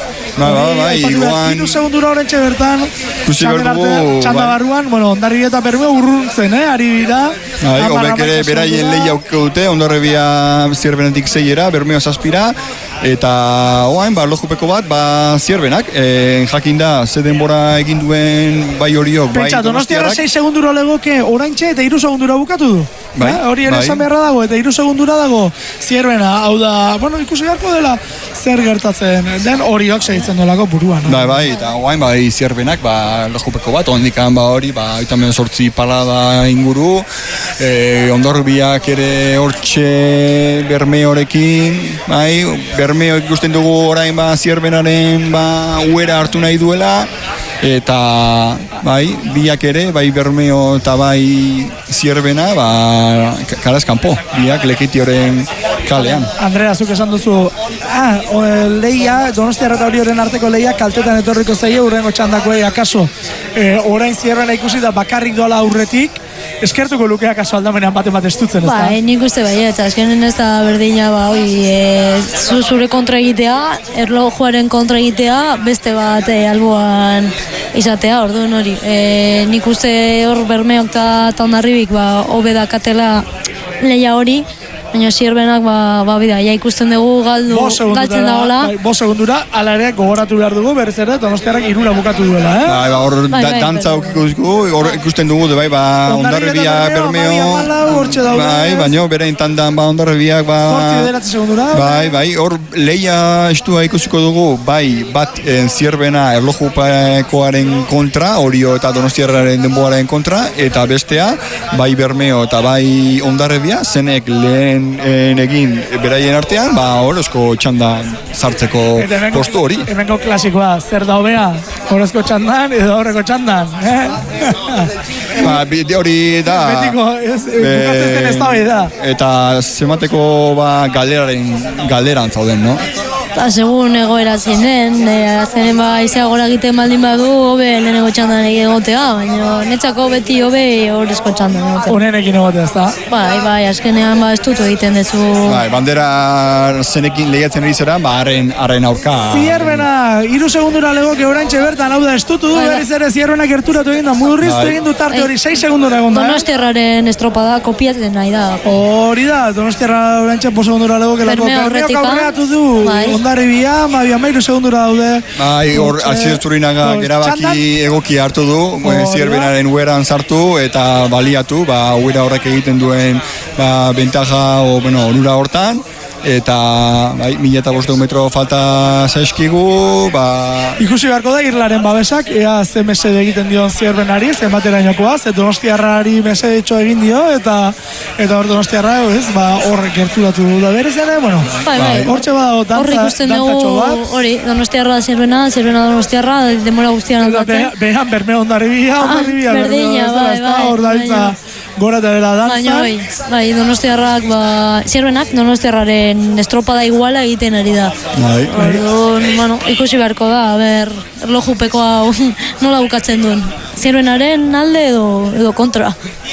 3 segundura horrentxe bertan, txanda barruan, Hondarribi eta Bermeo urruntzen, ari dira. Hobek ere beraien lehi aukiko dute, Hondarribia Zierbenetik 6era, Bermeo 7ra, eta oain, lojupeko bat, Zierbenak, jakin da, ze denbora egin duen bai Oriok, bai Donostiarrak. Donostiarra 6 segundura legoke oraintxe eta 3 segundura bukatu du. Hori ere esan beharra dago, eta 3 segundura dago Zierbena, hau da, ikusi beharko dela zer gertatzen, den Oriok segitzen delako buruan. Eta oain, Zierbenak, lojupeko bat, ondikan hori, 8 palada inguru, Hondarribiak ere hortxe Bermeorekin, Bermeo ikusten dugu orain Zierbenaren uera hartu nahi duela, eta biak ere, Bermeo eta Zierbena, karaz kanpo, biak lekitioren kalean. Andrea, zuk esan duzu, leia, Donostiarra eta Orioren arteko leia kaltetan etorriko zaie, urrengo txandakoei akaso, orain Zierbena ikusi da bakarrik doala aurretik, eskertuko lukea kaso aldamenean bat estutzen, ez da? Nik uste eta azkenen ez da berdina, zure kontra egitea, erlojuaren kontra egitea, beste bat alboan izatea, orduan hori. Nik uste hor Bermeok eta Hondarribik hobe dakatela leia hori, baina Zierbenak bida, ikusten dugu galtzen dagoela. 5 segundura, ala ere gogoratu behar dugu, berriz ere, Donostiarrak 3 bukatu duela, Hor dantza hor ikusten dugu, Hondarribia, Bermeo, baina berein tandan Hondarribiak, hor leia estua ikusiko dugu, bat Zierbena erlojupekoaren kontra, Orio eta Donostiarraren denboaren kontra, eta bestea, Bermeo eta Hondarribia, zenek lehen egin beraien artean, horrezko txandan sartzeko postu hori. Hemengo klasikoa, zer da hobea? Horrezko txandan edo horreko txandan, hori da. Betiko, bukatzen zen ez da hori da. Eta zemateko galderan zauden, no? Segun egoera zinen, azkenen izea gora egiten baldin badu, hobe lehenengo txandan egotea, baina netzako beti hobe horrezko txandan egotea. Honenekin egotea, ez da? Azkenean ez dut egiten dezu. Bandera zenekin lehiatzen ari zera, arren aurka. Zierbena, 3 segundura legoke oraintxe bertan, hau da, estutu du, berriz ere Zierbenak gerturatu egin da, mudurriztu egin du tarte hori, 6 segundura egon da. Donostiarraren estropada kopiatzen nahi da. Hori da, Donostiarra oraintxe 5 segundura legoke lako. Bermeok aurreatu du, Hondarribia, 3 segundura daude. Hor, Zurinaga erabaki egoki hartu du, Zierbenaren ueran sartu eta baliatu, uera horrek egiten duen bentaja, onura hortan, eta bai, 1500 metro falta zaizkigu, Ikusi beharko da Irlaren babesak, ea ze mesede egiten dion Zierbenari, zenbaterainokoa, ze Donostiarrari mesedetxo egin dio, eta hor Donostiarra, hor gerturatu da berez ere, hortxe badago dantzatxo bat. Hori, Donostiarra Zierbena Donostiarra, demora guztian aldatzen. Behan berme ondarribia, berdina, hor daitza gora eta dela dantzan. Bai, Donostiarrak, Zierbenak Donostiarraren estropada iguala egiten ari da. Ikusi beharko da, erlojupeko hau nola bukatzen duen. Zierbenaren alde edo kontra.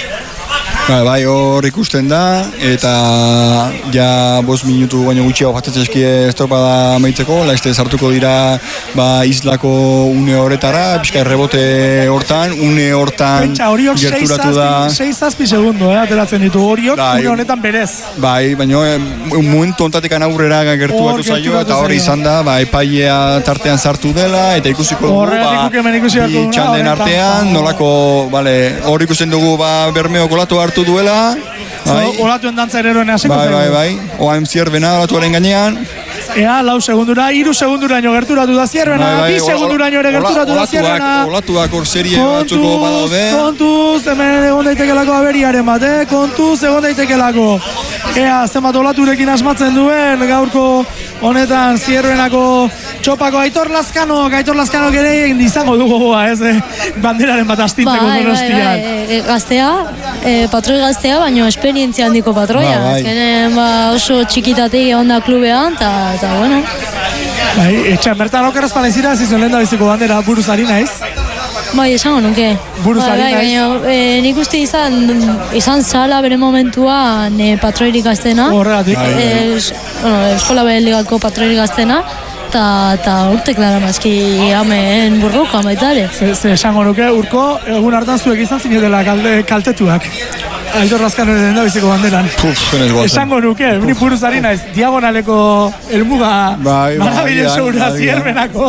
Bai, hor ikusten da, eta ja 5 minutu baino gutxiago jatzen eskie estropada amaitzeko, laizte sartuko dira islako une horretara, pixka rebote hortan, une hortan gerturatu da. 6-7 segundo, ateratzen ditu horiok, une honetan berez. Bai, baina momentu ontatekan aurrera gerturatu zaio, eta hori izan da, epailea tartean sartu dela, eta ikusiko dugu, txanden artean, nolako, hor ikusten dugu Bermeo kolatu hartu duela. Olatuen dantzaireroen hasiko zaigu. Bai. Oain Zierbena olatuaren gainean. Ea, 4 segundura, 3 segunduraino gerturatu da Zierbena, 2 segunduraino ere gerturatu da Zierbena. Olatuak hor serie batzuko badaude. Kontuz, hemen egon daitekelako aberiaren bat, kontuz egon daitekelako. Ea, zenbat olaturekin asmatzen duen, gaurko honetan Zierbenako txopako Aitor Lazkanok ere izango dugu goa, banderaren bat astintzeko Donostian. Gaztea, patroi gaztea, baina esperientzia handiko patroia. Azkenen oso txikitatik egon da klubean, eta bueno. Etxean bertan okeraz palezira, zizuen lehen da biziko bandera buruzari naiz. Bai, esango nuke. Buruzari naiz. Nik uste izan zala bere momentuan patroirik gaztena. Horregatik. Eskola Beheligako patroirik gaztena. Eta urtek dara mazki hemen burruko amaitare. Ze esango nuke, urko, egun hartan zuek izan zinetela kaltetuak. Aitor Lazkanoren da biziko banderan. Esango nuke, ni buruzari naiz, diagonaleko elmuga marabile segura Zierbenako.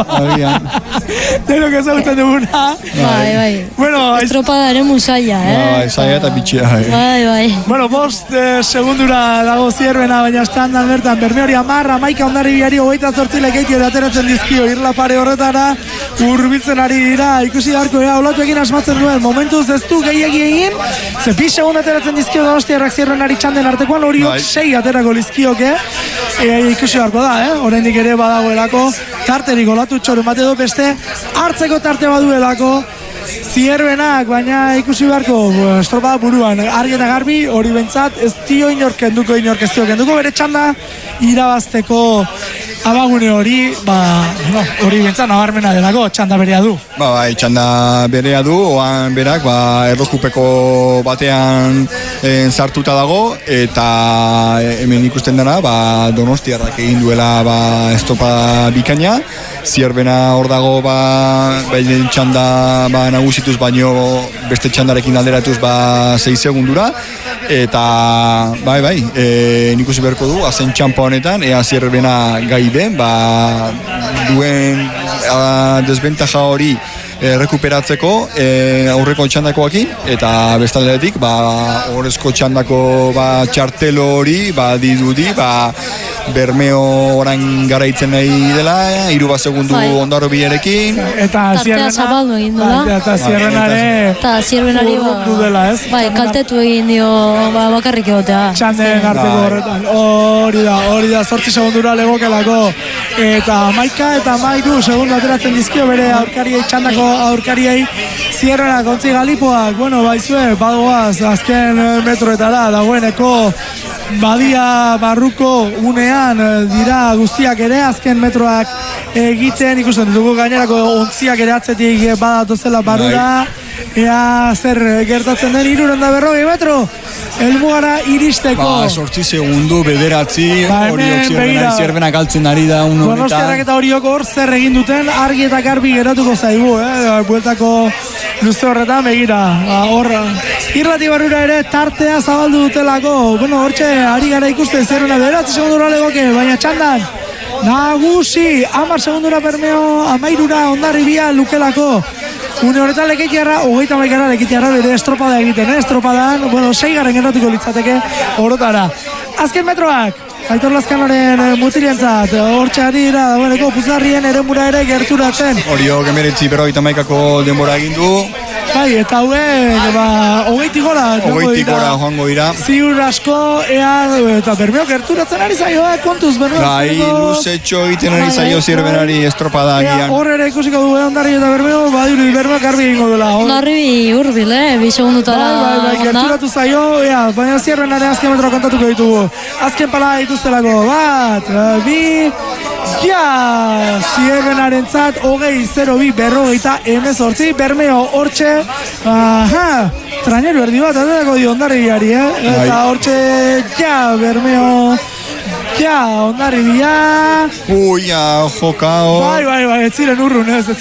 Denok ezagutzen duguna. Bai. Estropada ere musaia, Zaila eta bitxea. Bai. Bueno, 5 segundura dago Zierbena, baina estandan bertan, Bermeori 10, Maika Hondarribiari 28 lekeitio da ateratzen dizkio irla pare horretara, hurbiltzen ari dira, ikusi beharko olatuekin asmatzen duen, momentuz ez du gehiegi egin, ze 2 segundu ateratzen dizkio Donostiarrak Zierbenari txanden artekoan, horiok 6 aterako lizkioke, ikusi beharko da, oraindik ere badagoelako, tarterik olatu txoren bat edo beste, hartzeko tarte baduelako, Zierbenak, baina ikusi beharko estropada buruan, argi eta garbi, hori bentsat, ez dio inorkenduko, bere txanda irabazteko abagune hori, hori bentsat nabarmena delako, txanda berea du. Bai, txanda berea du, oan berak, erlojupeko batean sartuta dago, eta hemen ikusten dara, Donostiarrak egin duela estropada bikaina, Zierbena hor dago, txanda nagusituz baino beste txandarekin alderatuz 6 segundura, eta nik usi beharko du, azen txampa honetan, ea Zierbena gai den, duen desbentaja hori rekuperatzeko aurreko txandakoakin, eta bestaldetik horrezko txandako txartelo hori dirudi Bermeo orain garaitzen nahi dela, 3 segundu ondaro bilerekin. Eta zabaldu egin dela. Eta Zierbenari du dela, ez? Kaltetu egin dio bakarrik egotea. Txanden arteko horretan. Hori da, 8 segundura legokelako. Eta Maika eta 13 segundu ateratzen dizkio bere aurkariei, txandako aurkariei. Zierbenak ontzi galipoak, baizue, badoaz, azken metroetara, dagoeneko badia barruko unean dira guztiak ere, azken metroak egiten, ikusten dugu gainerako ontziak ere atzetik badatozela barura, ea zer gertatzen den 340 metro, helmugara iristeko. 8 segundu, bederatzi, horiok Zierbenak galtzen ari da un honetan. Donostiarrak eta horiok hor zer egin duten, argi eta garbi geratuko zaigu, bueltako luze horretan begira. Irlati barrura ere tartea zabaldu dutelako, hortxe ari gara ikusten Zierbena bederatzi segundura legoke, baina txandan nagusi, 10 segundura Bermeo, 13 Hondarribia lukelako. Une horretan Lekeitiarra, 30 Lekeitiarra bere estropada egiten, estropadan, 6 geratuko litzateke orotara. Azken metroak, Aitor Lazkanoren mutilentzat, hortxe ari dira, dagoeneko Puzarrien eremura ere gerturatzen. Horiok 19:31 denbora egin du. Bai, eta hauek, hogeitik gora joango dira. Ziur asko, eta Bermeo gerturatzen ari zaio, kontuz Bermeo. Bai, luzetxo egiten ari zaio Zierbenari estropada agian. Hor ere ikusiko du Ondarri eta Bermeo, badiru Bermeo garbi egingo dela. Ondarri urbil, bi segundutara. Bai, gerturatu zaio, baina Zierbenari azken metro kontatuko ditugu. Azken pala dituztelako, bat, bi, Zierbenaren zat, 20-02 berrogeita 18, Bermeo hortxe, traineru erdi bat, aterako dio Ondarriari, eta hortxe, Bermeo, Ondarri bila. Jokao. Bai, ez ziren urrun, ez